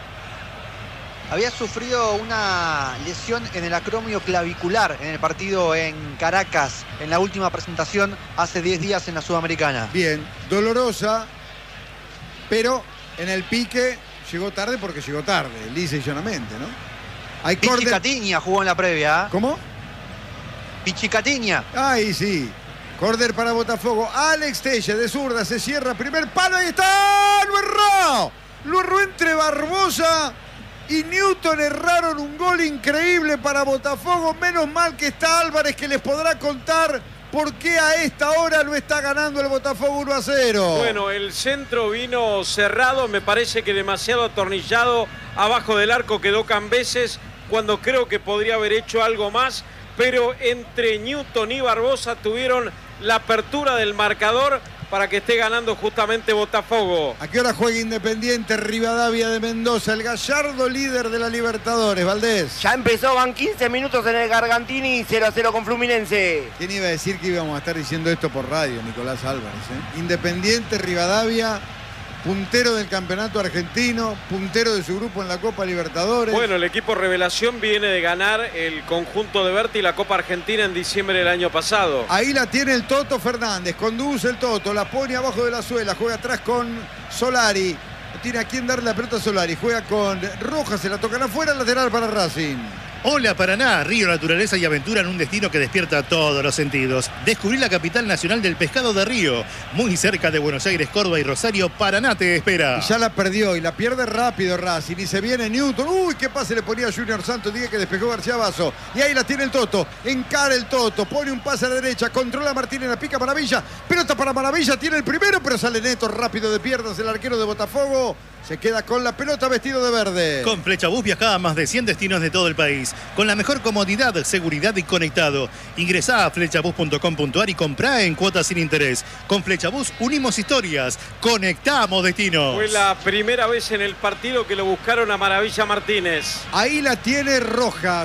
A: Había sufrido una lesión en el acromio clavicular en el partido en Caracas, en la última presentación hace diez días en la Sudamericana.
B: Bien, dolorosa, pero en el pique llegó tarde porque llegó tarde, lisa y llanamente, ¿no? Hay
A: Pichi Catiña jugó en la previa.
B: ¿Cómo?
A: Pichi Catiña.
B: Ahí sí. Córner para Botafogo. Alex Telles de zurda se cierra. Primer palo. Ahí está. Lo erró. Lo erró entre Barbosa y Newton. Erraron un gol increíble para Botafogo. Menos mal que está Álvarez, que les podrá contar por qué a esta hora no está ganando el Botafogo uno a cero.
C: Bueno, el centro vino cerrado. Me parece que demasiado atornillado. Abajo del arco quedó Cambeses, cuando creo que podría haber hecho algo más. Pero entre Newton y Barbosa tuvieron la apertura del marcador para que esté ganando justamente Botafogo.
B: ¿A qué hora juega Independiente Rivadavia de Mendoza? El gallardo líder de la Libertadores, Valdés.
D: Ya empezó, van quince minutos en el Gargantini, cero a cero con Fluminense.
B: ¿Quién iba a decir que íbamos a estar diciendo esto por radio, Nicolás Álvarez? ¿eh? Independiente Rivadavia, puntero del campeonato argentino, puntero de su grupo en la Copa Libertadores.
C: Bueno, el equipo Revelación viene de ganar el conjunto de Berti la Copa Argentina en diciembre del año pasado.
B: Ahí la tiene el Toto Fernández, conduce el Toto, la pone abajo de la suela, juega atrás con Solari. No tiene a quién darle la pelota a Solari, juega con Rojas, se la tocan afuera, lateral para Racing.
E: Hola Paraná, río, naturaleza y aventura en un destino que despierta todos los sentidos. Descubrí la capital nacional del pescado de Río, muy cerca de Buenos Aires, Córdoba y Rosario. Paraná te espera.
B: Y ya la perdió y la pierde rápido Racing y se viene Newton. Uy, qué pase le ponía a Junior Santos, dije que despejó García Basso. Y ahí la tiene el Toto, encara el Toto, pone un pase a la derecha, controla a Martínez, la pica Maravilla, pelota para Maravilla, tiene el primero, pero sale Neto rápido de piernas el arquero de Botafogo. Se queda con la pelota vestido de verde.
E: Con Flechabús viaja a más de cien destinos de todo el país. Con la mejor comodidad, seguridad y conectado. Ingresá a flechabús punto com punto ar y comprá en cuotas sin interés. Con Flechabús unimos historias. Conectamos destinos.
C: Fue la primera vez en el partido que lo buscaron a Maravilla Martínez.
B: Ahí la tiene Rojas.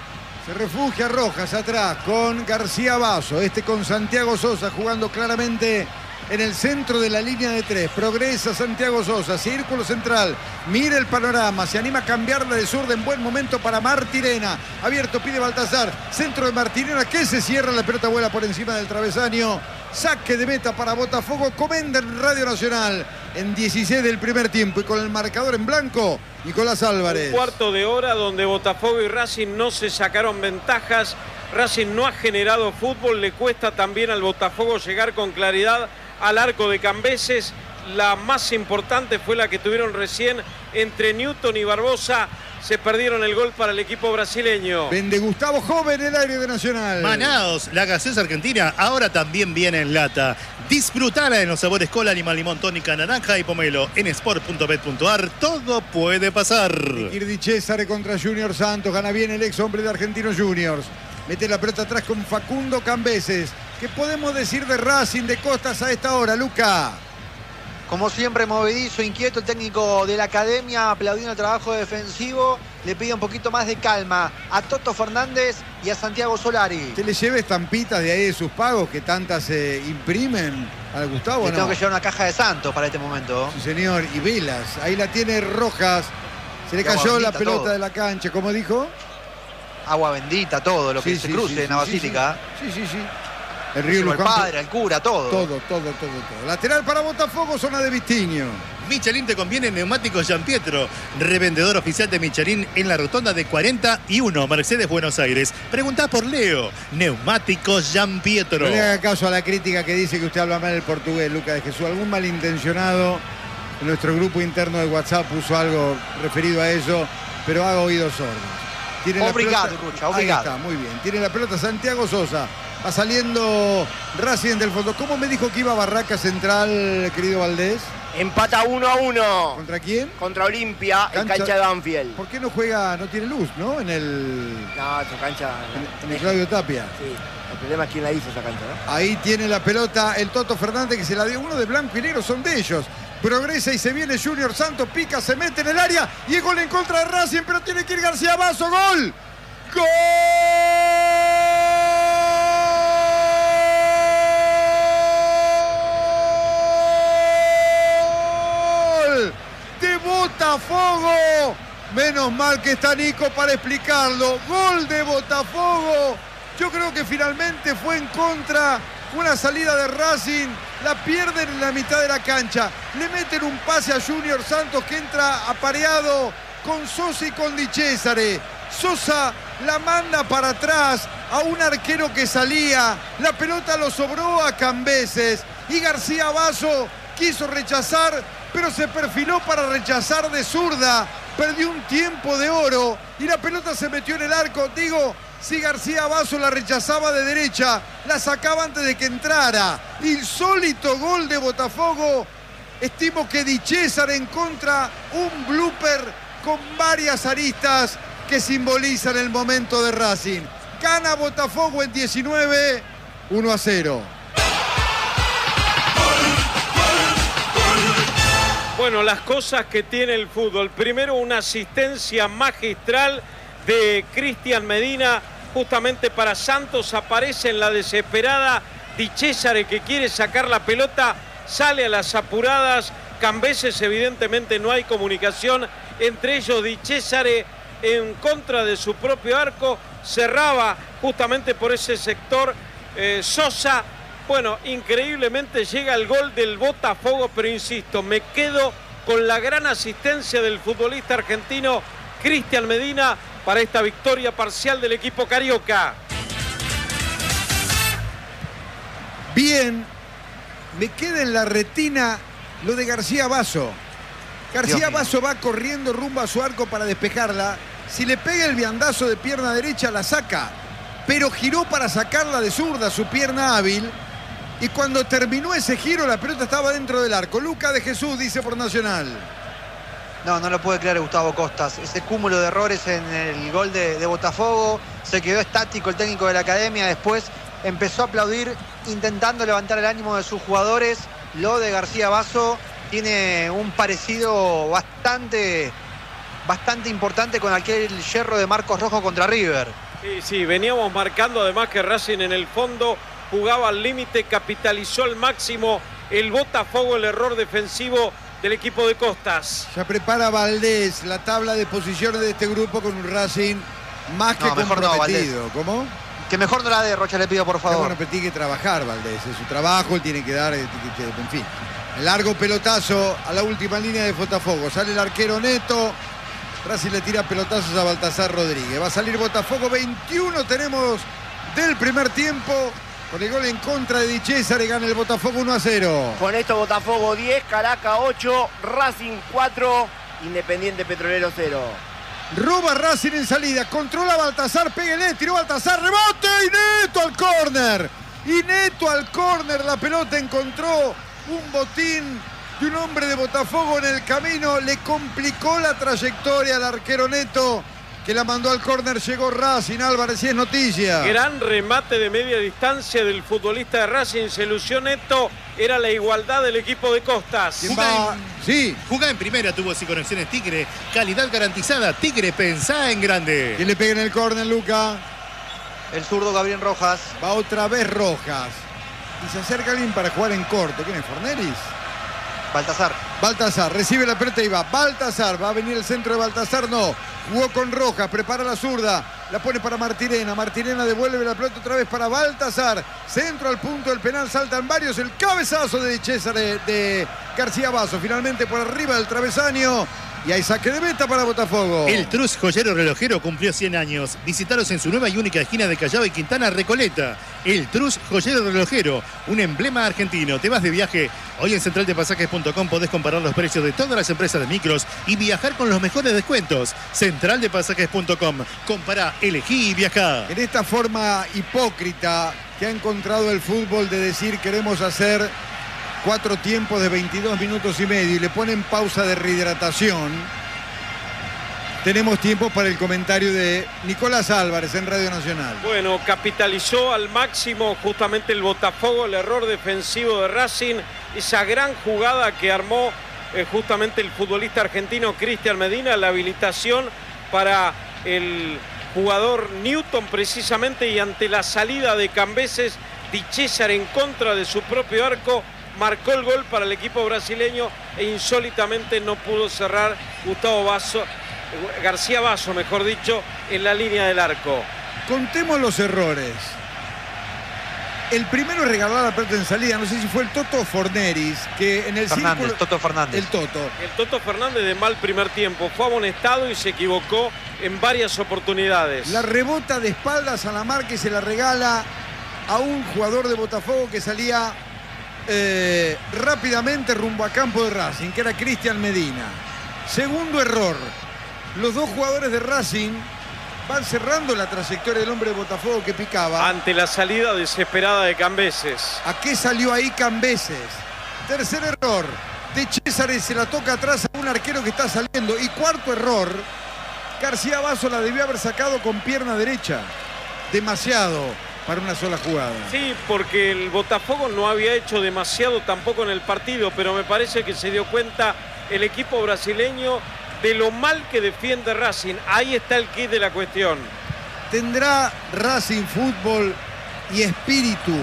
B: Se refugia Rojas atrás con García Basso. Este con Santiago Sosa jugando claramente en el centro de la línea de tres. Progresa Santiago Sosa, círculo central, mira el panorama, se anima a cambiarla de zurda en buen momento para Martirena. Abierto, pide Baltasar, centro de Martirena que se cierra, la pelota vuela por encima del travesaño. Saque de meta para Botafogo, comenta en Radio Nacional en dieciséis del primer tiempo y con el marcador en blanco, Nicolás Álvarez.
C: Un cuarto de hora donde Botafogo y Racing no se sacaron ventajas. Racing no ha generado fútbol, le cuesta también al Botafogo llegar con claridad al arco de Cambeses. La más importante fue la que tuvieron recién entre Newton y Barbosa. Se perdieron el gol para el equipo brasileño.
B: Vende Gustavo Joven el aire de Nacional.
E: Manaos, la gaseosa argentina ahora también viene en lata. Disfrutala en los sabores cola, limón, limón, tónica, naranja y pomelo. En sport punto bet punto ar todo puede pasar.
B: Kirdi César contra Junior Santos. Gana bien el ex hombre de Argentinos Juniors. Mete la pelota atrás con Facundo Cambeses. ¿Qué podemos decir de Racing de Costas a esta hora, Luca?
A: Como siempre, movedizo, inquieto el técnico de la academia, aplaudiendo el trabajo defensivo. Le pide un poquito más de calma a Toto Fernández y a Santiago Solari.
B: ¿Te le lleve estampitas de ahí de sus pagos que tantas se eh, imprimen al Gustavo?
A: Le
B: ¿no?
A: tengo que llevar una caja de Santos para este momento.
B: Sí, señor. Y velas. Ahí la tiene Rojas. Se le
A: Y agua
B: cayó la
A: bendita,
B: pelota
A: todo.
B: de la cancha. ¿Cómo dijo?
A: Agua bendita, todo lo que
B: Sí,
A: se
B: sí,
A: cruce
B: sí,
A: en la
B: sí,
A: basílica.
B: Sí, sí, sí. El Río
A: El
B: Luján.
A: padre, el cura, todo.
B: Todo, todo, todo, todo. Lateral para Botafogo, zona de Vistiño.
E: Michelin te conviene Neumáticos Giampietro, revendedor oficial de Michelin en la rotonda de cuarenta y uno, Mercedes, Buenos Aires. Preguntá por Leo, Neumáticos Giampietro.
B: No le haga caso a la crítica que dice que usted habla mal el portugués, Lucas de Jesús. Algún malintencionado en nuestro grupo interno de WhatsApp puso algo referido a eso, pero haga oídos sordos. Tiene la
A: Obrigado,
B: pelota-
A: Rucha, obrigado.
B: Ahí está, muy bien. Tiene la pelota Santiago Sosa. Va saliendo Racing del fondo. ¿Cómo me dijo que iba Barraca Central, querido Valdés?
D: Empata uno a uno.
B: ¿Contra quién?
D: Contra Olimpia, en
B: Cancha-
D: cancha de Banfield.
B: ¿Por qué no juega, no tiene luz, no? En el,
D: No, esa cancha.
B: en el Claudio Tapia.
D: Sí, el problema es quién la hizo esa cancha, ¿no?
B: Ahí tiene la pelota el Toto Fernández que se la dio uno de blanco y negro, son de ellos. Progresa y se viene Junior Santos, pica, se mete en el área y es gol en contra de Racing, pero tiene que ir García Basso, gol. ¡Gol! De Botafogo. Menos mal que está Nico para explicarlo. Gol de Botafogo. Yo creo que finalmente fue en contra. Una salida de Racing. La pierden en la mitad de la cancha. Le meten un pase a Junior Santos que entra apareado con Sosa y con Di Cesare. Sosa la manda para atrás a un arquero que salía. La pelota lo sobró a Cambeses. Y García Basso quiso rechazar, pero se perfiló para rechazar de zurda. Perdió un tiempo de oro y la pelota se metió en el arco. Digo, si García Basso la rechazaba de derecha, la sacaba antes de que entrara. Insólito gol de Botafogo. Estimo que Di Cesare en contra, un blooper con varias aristas que simbolizan el momento de Racing. Gana Botafogo en diecinueve, uno a cero.
C: Bueno, las cosas que tiene el fútbol. Primero, una asistencia magistral de Cristian Medina justamente para Santos. Aparece en la desesperada Di Cesare que quiere sacar la pelota, sale a las apuradas. Cambeses, evidentemente no hay comunicación entre ellos. Di Cesare en contra de su propio arco, cerraba justamente por ese sector eh, Sosa. Bueno, increíblemente llega el gol del Botafogo, pero insisto, me quedo con la gran asistencia del futbolista argentino Cristian Medina para esta victoria parcial del equipo carioca.
B: Bien, me queda en la retina lo de García Basso. García Basso va corriendo rumbo a su arco para despejarla. Si le pega el viandazo de pierna derecha, la saca. Pero giró para sacarla de zurda, su pierna hábil. Y cuando terminó ese giro, la pelota estaba dentro del arco. Luca de Jesús dice por Nacional.
A: No, no lo puede creer Gustavo Costas. Ese cúmulo de errores en el gol de, de Botafogo. Se quedó estático el técnico de la academia. Después empezó a aplaudir intentando levantar el ánimo de sus jugadores. Lo de García Basso tiene un parecido bastante, bastante importante con aquel yerro de Marcos Rojo contra River.
C: Sí, sí, veníamos marcando además que Racing en el fondo jugaba al límite, capitalizó al máximo el Botafogo, el error defensivo del equipo de Costas.
B: Ya prepara Valdés la tabla de posiciones de este grupo con un Racing más que
A: No, mejor no,
B: comprometido. ¿Cómo?
A: Que mejor no la dé, Rocha, le pido por favor.
B: Bueno, pero tiene que trabajar Valdés, es su trabajo, él tiene que dar, en fin. El largo pelotazo a la última línea de Botafogo. Sale el arquero Neto. Racing le tira pelotazos a Baltasar Rodríguez. Va a salir Botafogo veintiuno. Tenemos del primer tiempo. Con el gol en contra de Di Cesare gana el Botafogo uno a cero.
D: Con esto Botafogo diez, Caracas ocho, Racing cuatro, Independiente Petrolero cero.
B: Roba Racing en salida, controla Baltasar, pégale, tiró Baltasar, rebote y Neto al córner. Y Neto al córner, la pelota encontró un botín de un hombre de Botafogo en el camino, le complicó la trayectoria al arquero Neto, que la mandó al córner. Llegó Racing, Álvarez, y es noticia.
C: Gran remate de media distancia del futbolista de Racing, se lució Neto, era la igualdad del equipo de Costas.
B: Va... Sí.
E: Jugá en primera, tuvo sin conexiones Tigre, calidad garantizada. Tigre, pensá en grande.
B: ¿Quién le pega en el córner, Luca?
A: El zurdo Gabriel Rojas.
B: Va otra vez Rojas. Y se acerca alguien para jugar en corto. ¿Quién es, Forneris?
A: Baltasar.
B: Baltasar, recibe la pelota y va. Baltasar, va a venir el centro de Baltasar, no. Jugó con Rojas, prepara la zurda. La pone para Martirena. Martirena devuelve la pelota otra vez para Baltasar. Centro al punto del penal, saltan varios. El cabezazo de César de, de García Basso. Finalmente por arriba del travesaño. Y hay saque de meta para Botafogo.
E: El Trus Joyero Relojero cumplió cien años. Visítalos en su nueva y única esquina de Callao y Quintana, Recoleta. El Trus Joyero Relojero, un emblema argentino. Te vas de viaje. Hoy en central de pasajes punto com podés comparar los precios de todas las empresas de micros y viajar con los mejores descuentos. central de pasajes punto com. Compará, elegí y viajá.
B: En esta forma hipócrita que ha encontrado el fútbol de decir queremos hacer cuatro tiempos de veintidós minutos y medio y le ponen pausa de rehidratación, tenemos tiempo para el comentario de Nicolás Álvarez en Radio Nacional.
C: Bueno, capitalizó al máximo justamente el Botafogo, el error defensivo de Racing, esa gran jugada que armó eh, justamente el futbolista argentino Cristian Medina, la habilitación para el jugador Newton precisamente, y ante la salida de Cambeses, Di Cesare en contra de su propio arco marcó el gol para el equipo brasileño e insólitamente no pudo cerrar Gustavo Basso, García Basso, mejor dicho, en la línea del arco.
B: Contemos los errores. El primero es regalar la pelota en salida, no sé si fue el Toto Forneris, que en el
A: Fernández,
B: círculo...
A: Toto Fernández.
B: El Toto.
C: El Toto Fernández de mal primer tiempo, fue amonestado y se equivocó en varias oportunidades.
B: La rebota de espaldas a la marca y se la regala a un jugador de Botafogo que salía eh, rápidamente rumbo a campo de Racing, que era Cristian Medina. Segundo error, los dos jugadores de Racing van cerrando la trayectoria del hombre de Botafogo que picaba.
C: Ante la salida desesperada de Cambeses.
B: ¿A qué salió ahí Cambeses? Tercer error, De Cesare se la toca atrás a un arquero que está saliendo. Y cuarto error, García Basso la debió haber sacado con pierna derecha. Demasiado para una sola jugada.
C: Sí, porque el Botafogo no había hecho demasiado tampoco en el partido, pero me parece que se dio cuenta el equipo brasileño de lo mal que defiende Racing. Ahí está el kit de la cuestión.
B: ¿Tendrá Racing fútbol y espíritu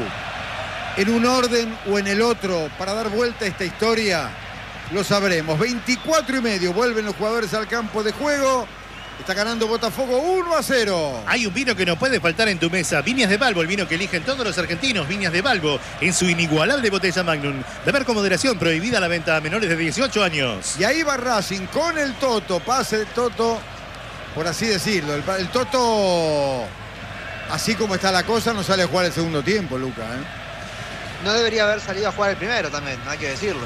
B: en un orden o en el otro para dar vuelta a esta historia? Lo sabremos. veinticuatro y medio, vuelven los jugadores al campo de juego. Está ganando Botafogo uno a cero.
E: Hay un vino que no puede faltar en tu mesa. Viñas de Balbo, el vino que eligen todos los argentinos. Viñas de Balbo, en su inigualable botella Magnum. Beber con moderación, prohibida la venta a menores de dieciocho años.
B: Y ahí va Racing con el Toto. Pase del Toto, por así decirlo. El, el Toto, así como está la cosa, no sale a jugar el segundo tiempo, Luca, ¿eh?
A: No debería haber salido a jugar el primero también, hay que decirlo.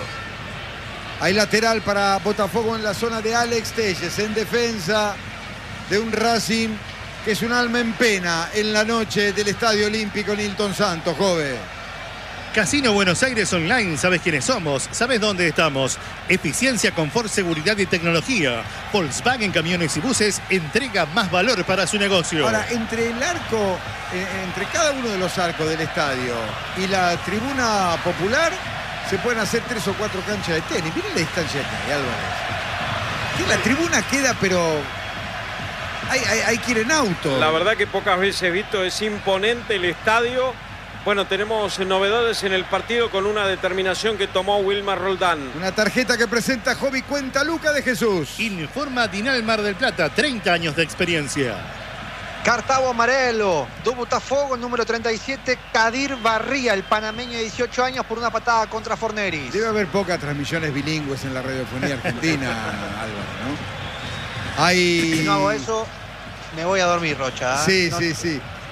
B: Hay lateral para Botafogo en la zona de Alex Telles, en defensa de un Racing que es un alma en pena en la noche del Estadio Olímpico Nilton Santos, joven.
E: Casino Buenos Aires Online, sabes quiénes somos, sabes dónde estamos. Eficiencia, confort, seguridad y tecnología. Volkswagen Camiones y Buses entrega más valor para su negocio.
B: Ahora, entre el arco, eh, entre cada uno de los arcos del estadio y la tribuna popular, se pueden hacer tres o cuatro canchas de tenis. Miren la distancia que hay, Álvarez. Que la tribuna queda, pero hay, hay, hay que ir en auto.
C: La verdad que pocas veces he visto, es imponente el estadio. Bueno, tenemos novedades en el partido con una determinación que tomó Wilmar Roldán.
B: Una tarjeta que presenta Jovi Cuenta Luca de Jesús.
E: Informa Dinal Mar del Plata, treinta años de experiencia.
A: Cartago amarelo, do Botafogo, número treinta y siete, Kadir Barría, el panameño de dieciocho años, por una patada contra Forneris.
B: Debe haber pocas transmisiones bilingües en la radiofonía argentina, Álvaro, ¿no? Hay...
A: Si no hago eso, me voy a dormir, Rocha. ¿eh?
B: Sí,
A: no,
B: sí, sí.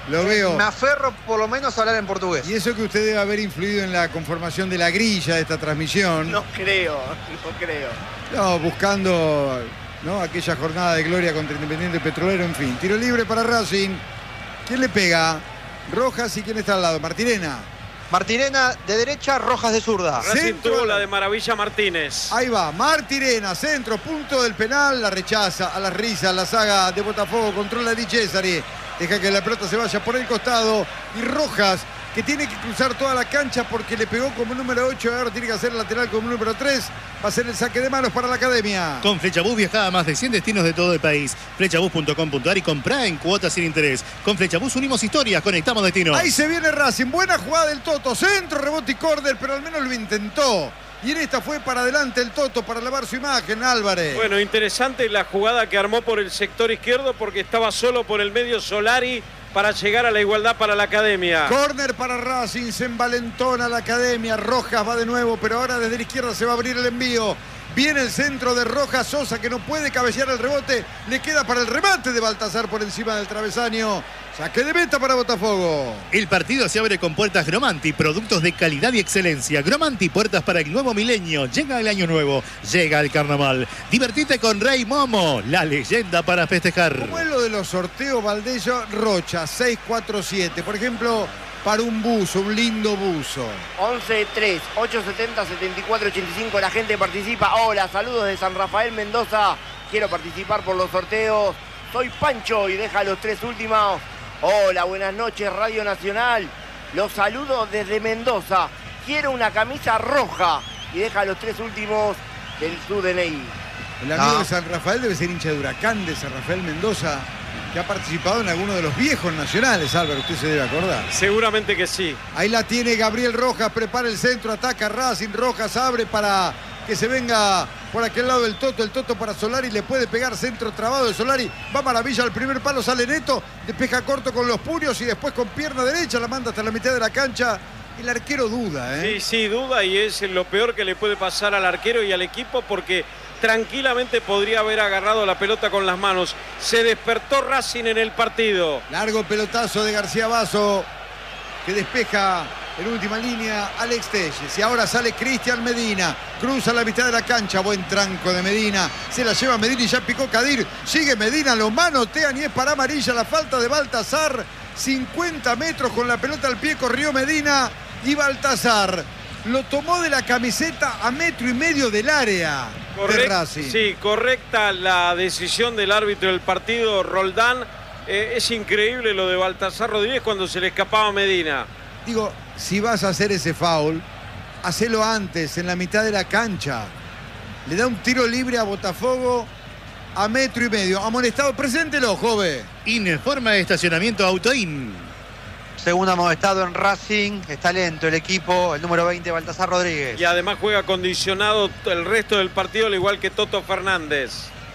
B: Lo veo.
A: Me aferro por lo menos a hablar en portugués.
B: Y eso que usted debe haber influido en la conformación de la grilla de esta transmisión.
D: No creo, no creo.
B: No, buscando, ¿no?, aquella jornada de gloria contra Independiente Petrolero, en fin. Tiro libre para Racing. ¿Quién le pega? Rojas, y ¿quién está al lado? Martirena.
A: Martirena de derecha, Rojas de zurda.
C: Racing
B: Centro.
C: tuvo la de Maravilla Martínez.
B: Ahí va, Martirena, centro, punto del penal, la rechaza, a las risas, la saga de Botafogo, controla Di Cesare, deja que la pelota se vaya por el costado, y Rojas, que tiene que cruzar toda la cancha porque le pegó como número ocho, ahora tiene que hacer lateral como número tres, va a ser el saque de manos para la academia.
E: Con Flechabús viaja a más de cien destinos de todo el país. Flechabús punto com punto ar y comprá en cuotas sin interés. Con Flechabús unimos historias, conectamos destinos.
B: Ahí se viene Racing, buena jugada del Toto, centro, rebote y córner, pero al menos lo intentó. Y en esta fue para adelante el Toto para lavar su imagen, Álvarez.
C: Bueno, interesante la jugada que armó por el sector izquierdo porque estaba solo por el medio Solari para llegar a la igualdad para la academia.
B: Córner para Racing, se envalentona la academia, Rojas va de nuevo, pero ahora desde la izquierda se va a abrir el envío. Viene el centro de Rojas, Sosa que no puede cabecear el rebote, le queda para el remate de Baltasar por encima del travesaño. Saque de meta para Botafogo.
E: El partido se abre con puertas Gromanti, productos de calidad y excelencia. Gromanti, puertas para el nuevo milenio. Llega el año nuevo, llega el carnaval. Divertite con Rey Momo, la leyenda para festejar.
B: ¿Cómo es lo de los sorteos, Valdello? Rocha, seis cuatro siete. Por ejemplo, para un buzo, un lindo buzo.
D: once tres, ochocientos setenta, setenta y cuatro ochenta y cinco, la gente participa. Hola, saludos de San Rafael, Mendoza. Quiero participar por los sorteos. Soy Pancho y deja los tres últimos. Hola, buenas noches, Radio Nacional. Los saludo desde Mendoza. Quiero una camisa roja y deja los tres últimos del su D N I.
B: El amigo
A: No.
B: de San Rafael debe ser hincha de Huracán de San Rafael, Mendoza, que ha participado en alguno de los viejos nacionales, Álvaro, usted se debe acordar.
C: Seguramente que sí.
B: Ahí la tiene Gabriel Rojas, prepara el centro, ataca Racing, Rojas abre para que se venga por aquel lado del Toto, el Toto para Solari, le puede pegar, centro trabado de Solari, va maravilla al primer palo, sale Neto, despeja corto con los puños y después con pierna derecha la manda hasta la mitad de la cancha. El arquero duda, ¿eh?
C: Sí, sí, duda, y es lo peor que le puede pasar al arquero y al equipo porque tranquilamente podría haber agarrado la pelota con las manos. Se despertó Racing en el partido.
B: Largo pelotazo de García Basso, que despeja en última línea Alex Telles. Y ahora sale Cristian Medina, cruza la mitad de la cancha, buen tranco de Medina, se la lleva Medina y ya picó Kadir, sigue Medina, lo manotean y es para amarilla la falta de Baltasar. cincuenta metros con la pelota al pie, corrió Medina y Baltasar lo tomó de la camiseta a metro y medio del área de Racing.
C: Sí, correcta la decisión del árbitro del partido, Roldán. Eh, es increíble lo de Baltasar Rodríguez cuando se le escapaba a Medina.
B: Digo, si vas a hacer ese foul, hacelo antes, en la mitad de la cancha. Le da un tiro libre a Botafogo a metro y medio. Amonestado, preséntelo, joven.
E: Informa de estacionamiento Autoin.
A: Segundo amonestado en Racing, está lento el equipo, el número veinte, Baltasar Rodríguez.
C: Y además juega condicionado el resto del partido, al igual que Toto Fernández.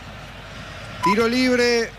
B: Tiro libre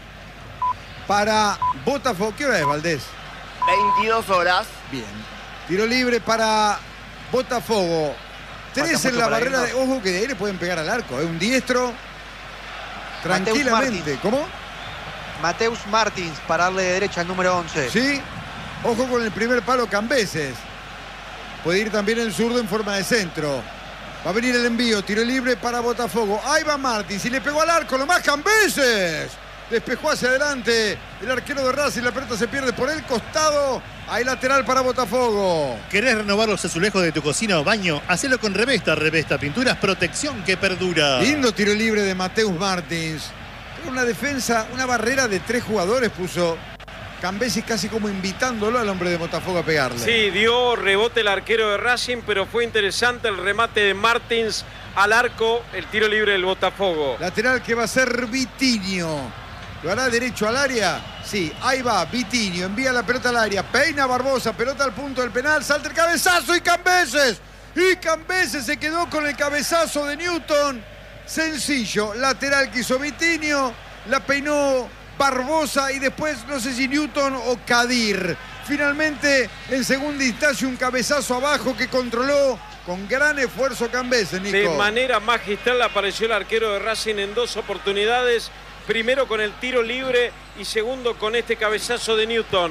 B: para Botafogo. ¿Qué hora es, Valdés?
D: veintidós horas.
B: Bien. Tiro libre para Botafogo. Tres
A: Falta
B: en
A: mucho
B: la
A: para
B: barrera de...
A: irnos.
B: Ojo que de ahí le pueden pegar al arco. Es un diestro. Tranquilamente.
A: Martins.
B: ¿Cómo?
A: Mateus Martins para darle de derecha al número once.
B: Sí. Ojo con el primer palo Cambeses. Puede ir también el zurdo en forma de centro. Va a venir el envío. Tiro libre para Botafogo. Ahí va Martins. Y le pegó al arco. Lo más Cambeses. Despejó hacia adelante el arquero de Racing. La pelota se pierde por el costado. Hay lateral para Botafogo.
E: ¿Querés renovar los azulejos de tu cocina o baño? Hacelo con Revesta. Revesta Pinturas, protección que perdura.
B: Lindo tiro libre de Mateus Martins. Una defensa, una barrera de tres jugadores puso Cambeses, casi como invitándolo al hombre de Botafogo a pegarle.
C: Sí, dio rebote el arquero de Racing, pero fue interesante el remate de Martins al arco, el tiro libre del Botafogo.
B: Lateral que va a ser Vitinho. ¿Lo hará derecho al área? Sí, ahí va, Vitinho, envía la pelota al área, peina Barbosa, pelota al punto del penal, salta el cabezazo y Cambeses. Y Cambeses se quedó con el cabezazo de Newton. Sencillo, lateral que hizo Vitinho, la peinó Barbosa y después no sé si Newton o Kadir. Finalmente, en segunda instancia, un cabezazo abajo que controló con gran esfuerzo Cambeses, Nico.
C: De manera magistral apareció el arquero de Racing en dos oportunidades primero con el tiro libre y segundo con este cabezazo de Newton.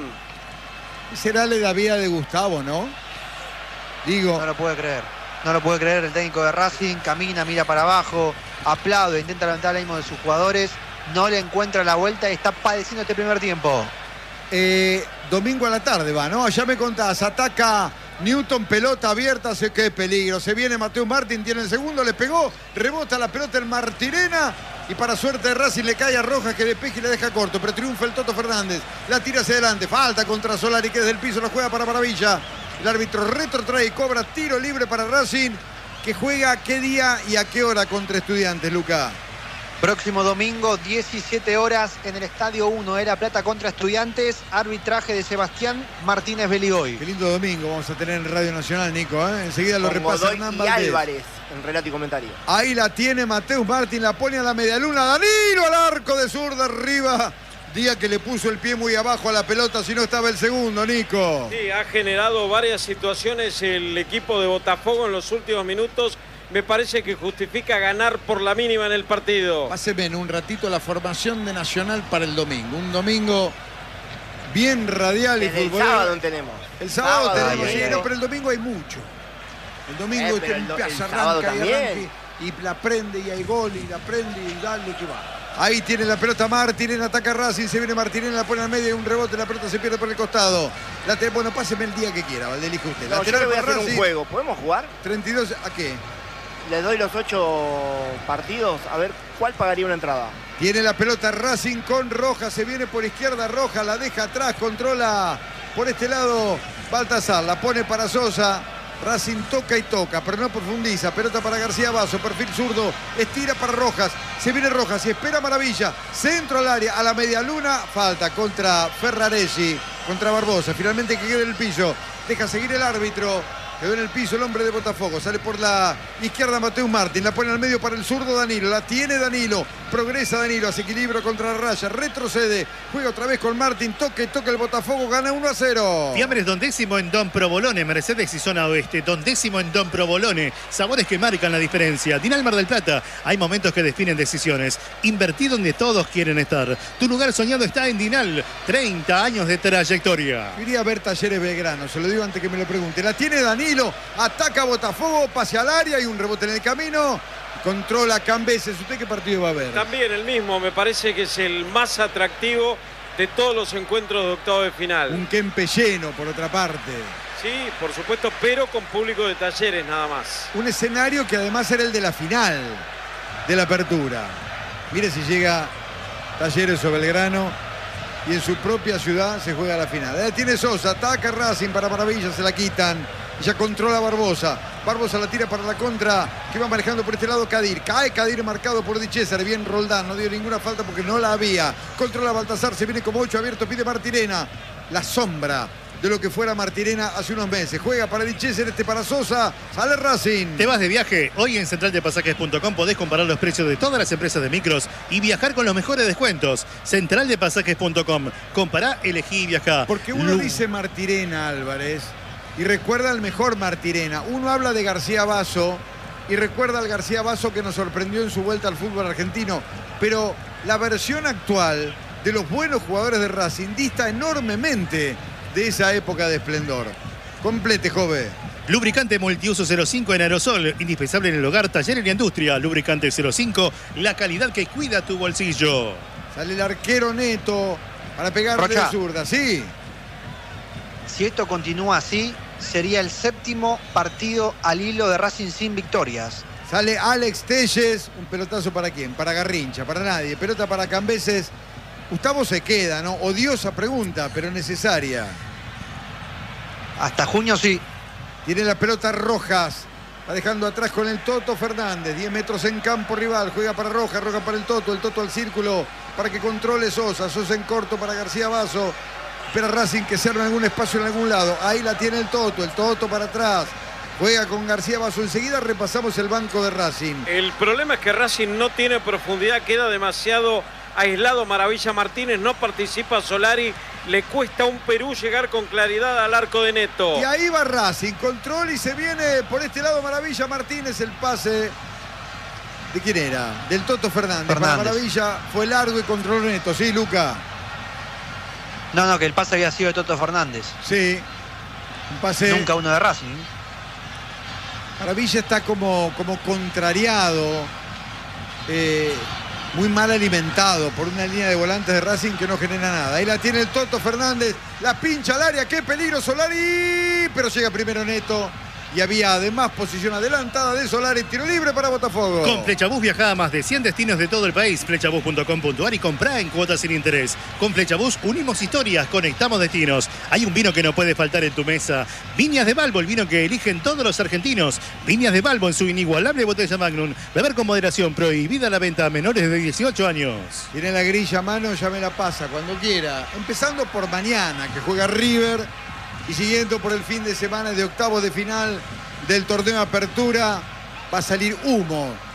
B: Será la vida de Gustavo, ¿no? Digo.
A: No lo puede creer. No lo puede creer el técnico de Racing. Camina, mira para abajo, aplaude, intenta levantar el ánimo de sus jugadores. No le encuentra la vuelta y está padeciendo este primer tiempo.
B: Eh, domingo a la tarde va, ¿no? Ya me contás, ataca Newton, pelota abierta, sé qué peligro. Se viene Mateus Martín, tiene el segundo, le pegó, rebota la pelota en Martirena y para suerte de Racing le cae a Rojas que despeje y le deja corto, pero triunfa el Toto Fernández. La tira hacia adelante, falta contra Solari que desde el piso la juega para Maravilla. El árbitro retrotrae y cobra tiro libre para Racing, que juega qué día y a qué hora contra Estudiantes, Luca.
A: Próximo domingo, diecisiete horas, en el Estadio uno de La Plata contra Estudiantes. Arbitraje de Sebastián Martínez Beligoy.
B: Qué lindo domingo vamos a tener en Radio Nacional, Nico, ¿eh? Enseguida lo
D: Con
B: repasa
D: Godoy
B: Hernán
D: y
B: Valdés.
D: Álvarez en relato y comentario.
B: Ahí la tiene Mateus Martín, la pone a la medialuna. Danilo al arco de zurda arriba. Día que le puso el pie muy abajo a la pelota, si no estaba el segundo, Nico.
C: Sí, ha generado varias situaciones el equipo de Botafogo en los últimos minutos. Me parece que justifica ganar por la mínima en el partido.
B: Páseme en un ratito la formación de Nacional para el domingo. Un domingo bien radial y
D: Desde el
B: futbolero.
D: sábado tenemos.
B: El sábado,
D: Sábado,
B: tenemos,
D: ahí,
B: sí,
D: ahí.
B: no, pero el domingo hay mucho. El domingo
D: Eh,
B: usted
D: pero el do-
B: empieza,
D: el sábado
B: arranca y
D: también.
B: arranca y, y la prende y hay gol y la prende y dale que va. Ahí tiene la pelota Martínez, ataca Racing, se viene Martínez, la pone al medio y un rebote, la pelota se pierde por el costado. La te, bueno, páseme el día que quiera, Valde, elige usted.
D: No, yo
B: Lateral
D: le voy a
B: para
D: hacer un
B: Racing,
D: juego. ¿Podemos jugar?
B: treinta y dos, ¿a qué?
D: Le doy los ocho partidos, a ver cuál pagaría una entrada.
B: Tiene la pelota Racing con Rojas, se viene por izquierda Rojas, la deja atrás, controla por este lado Baltasar, la pone para Sosa. Racing toca y toca, pero no profundiza. Pelota para García Basso, perfil zurdo, estira para Rojas, se viene Rojas y espera Maravilla. Centro al área, a la media luna, falta contra Ferraresi, contra Barbosa. Finalmente que quede en el piso, deja seguir el árbitro. Quedó en el piso el hombre de Botafogo. Sale por la izquierda Mateus Martín. La pone al medio para el zurdo Danilo. La tiene Danilo. Progresa Danilo. Hace equilibrio contra la raya. Retrocede. Juega otra vez con Martín. Toque, toca el Botafogo. Gana uno a cero.
E: Fiambres Don Décimo en Don Provolone, Mercedes y Zona Oeste. Don Décimo en Don Provolone. Sabores que marcan la diferencia. Dinal Mar del Plata. Hay momentos que definen decisiones. Invertí donde todos quieren estar. Tu lugar soñado está en Dinal. treinta años de trayectoria.
B: Iría a ver Talleres Belgrano. Se lo digo antes que me lo pregunte. La tiene Danilo. Ataca Botafogo. Pase al área. Y un rebote en el camino. Controla Cambeses. ¿Usted qué partido va a ver?
C: También el mismo, me parece que es el más atractivo de todos los encuentros de octavo de final.
B: Un Kempe lleno, por otra parte.
C: Sí, por supuesto, pero con público de Talleres nada más.
B: Un escenario que además era el de la final de la apertura. Mire si llega Talleres o Belgrano y en su propia ciudad se juega la final. Ahí tiene Sosa, ataca Racing para Maravilla, se la quitan. Ya controla Barbosa. Barbosa la tira para la contra que va manejando por este lado Kadir. Cae Kadir marcado por Di César. Bien Roldán, no dio ninguna falta porque no la había. Controla Baltasar, se viene como ocho abierto, pide Martirena. La sombra de lo que fuera Martirena hace unos meses. Juega para Di César, este para Sosa. Sale Racing.
E: ¿Te vas de viaje? Hoy en central de pasajes punto com podés comparar los precios de todas las empresas de micros y viajar con los mejores descuentos. central de pasajes punto com. Compará, elegí y viajá.
B: Porque uno
E: Lu-
B: dice Martirena, Álvarez, y recuerda al mejor Martirena. Uno habla de García Basso y recuerda al García Basso que nos sorprendió en su vuelta al fútbol argentino. Pero la versión actual de los buenos jugadores de Racing dista enormemente de esa época de esplendor. Complete, joven.
E: Lubricante multiuso cero cinco en aerosol, indispensable en el hogar, taller y la industria. Lubricante cero cinco, la calidad que cuida tu bolsillo.
B: Sale el arquero Neto para pegarle
A: Rocha.
B: de zurda. Sí.
A: Si esto continúa así, sería el séptimo partido al hilo de Racing sin victorias.
B: Sale Alex Telles. Un pelotazo para quién? Para Garrincha, para nadie. Pelota para Cambeses. Gustavo se queda, ¿no? Odiosa pregunta, pero necesaria.
A: Hasta junio sí.
B: Tiene la pelota Rojas. Va dejando atrás con el Toto Fernández. diez metros en campo rival. Juega para Rojas. Rojas para el Toto. El Toto al círculo para que controle Sosa. Sosa en corto para García Basso. Espera Racing que se arme algún espacio en algún lado. Ahí la tiene el Toto. El Toto para atrás. Juega con García Basso. Enseguida repasamos el banco de Racing.
C: El problema es que Racing no tiene profundidad, queda demasiado aislado Maravilla Martínez, no participa Solari, le cuesta a un Perú llegar con claridad al arco de Neto.
B: Y ahí va Racing. Control y se viene por este lado Maravilla Martínez. El pase ¿De quién era? Del Toto Fernández.
A: Fernández.
B: Para Maravilla fue largo y controló neto. Sí, Luca.
A: No, no, que el pase había sido de Toto Fernández.
B: Sí. Un pase.
A: Nunca uno de Racing.
B: Maravilla está como, como contrariado. Eh, muy mal alimentado por una línea de volantes de Racing que no genera nada. Ahí la tiene el Toto Fernández. La pincha al área. ¡Qué peligro, Solari! Pero llega primero Neto. Y había además posición adelantada de Solari. Tiro libre para Botafogo.
E: Con Flechabús viaja a más de cien destinos de todo el país. Flechabús punto com punto a r y comprá en cuotas sin interés. Con Flechabús unimos historias, conectamos destinos. Hay un vino que no puede faltar en tu mesa. Viñas de Balbo, el vino que eligen todos los argentinos. Viñas de Balbo en su inigualable botella Magnum. Beber con moderación. Prohibida la venta a menores de dieciocho años.
B: Tiene la grilla a mano, ya me la pasa cuando quiera. Empezando por mañana, que juega River. Y siguiendo por el fin de semana de octavos de final del torneo Apertura, va a salir humo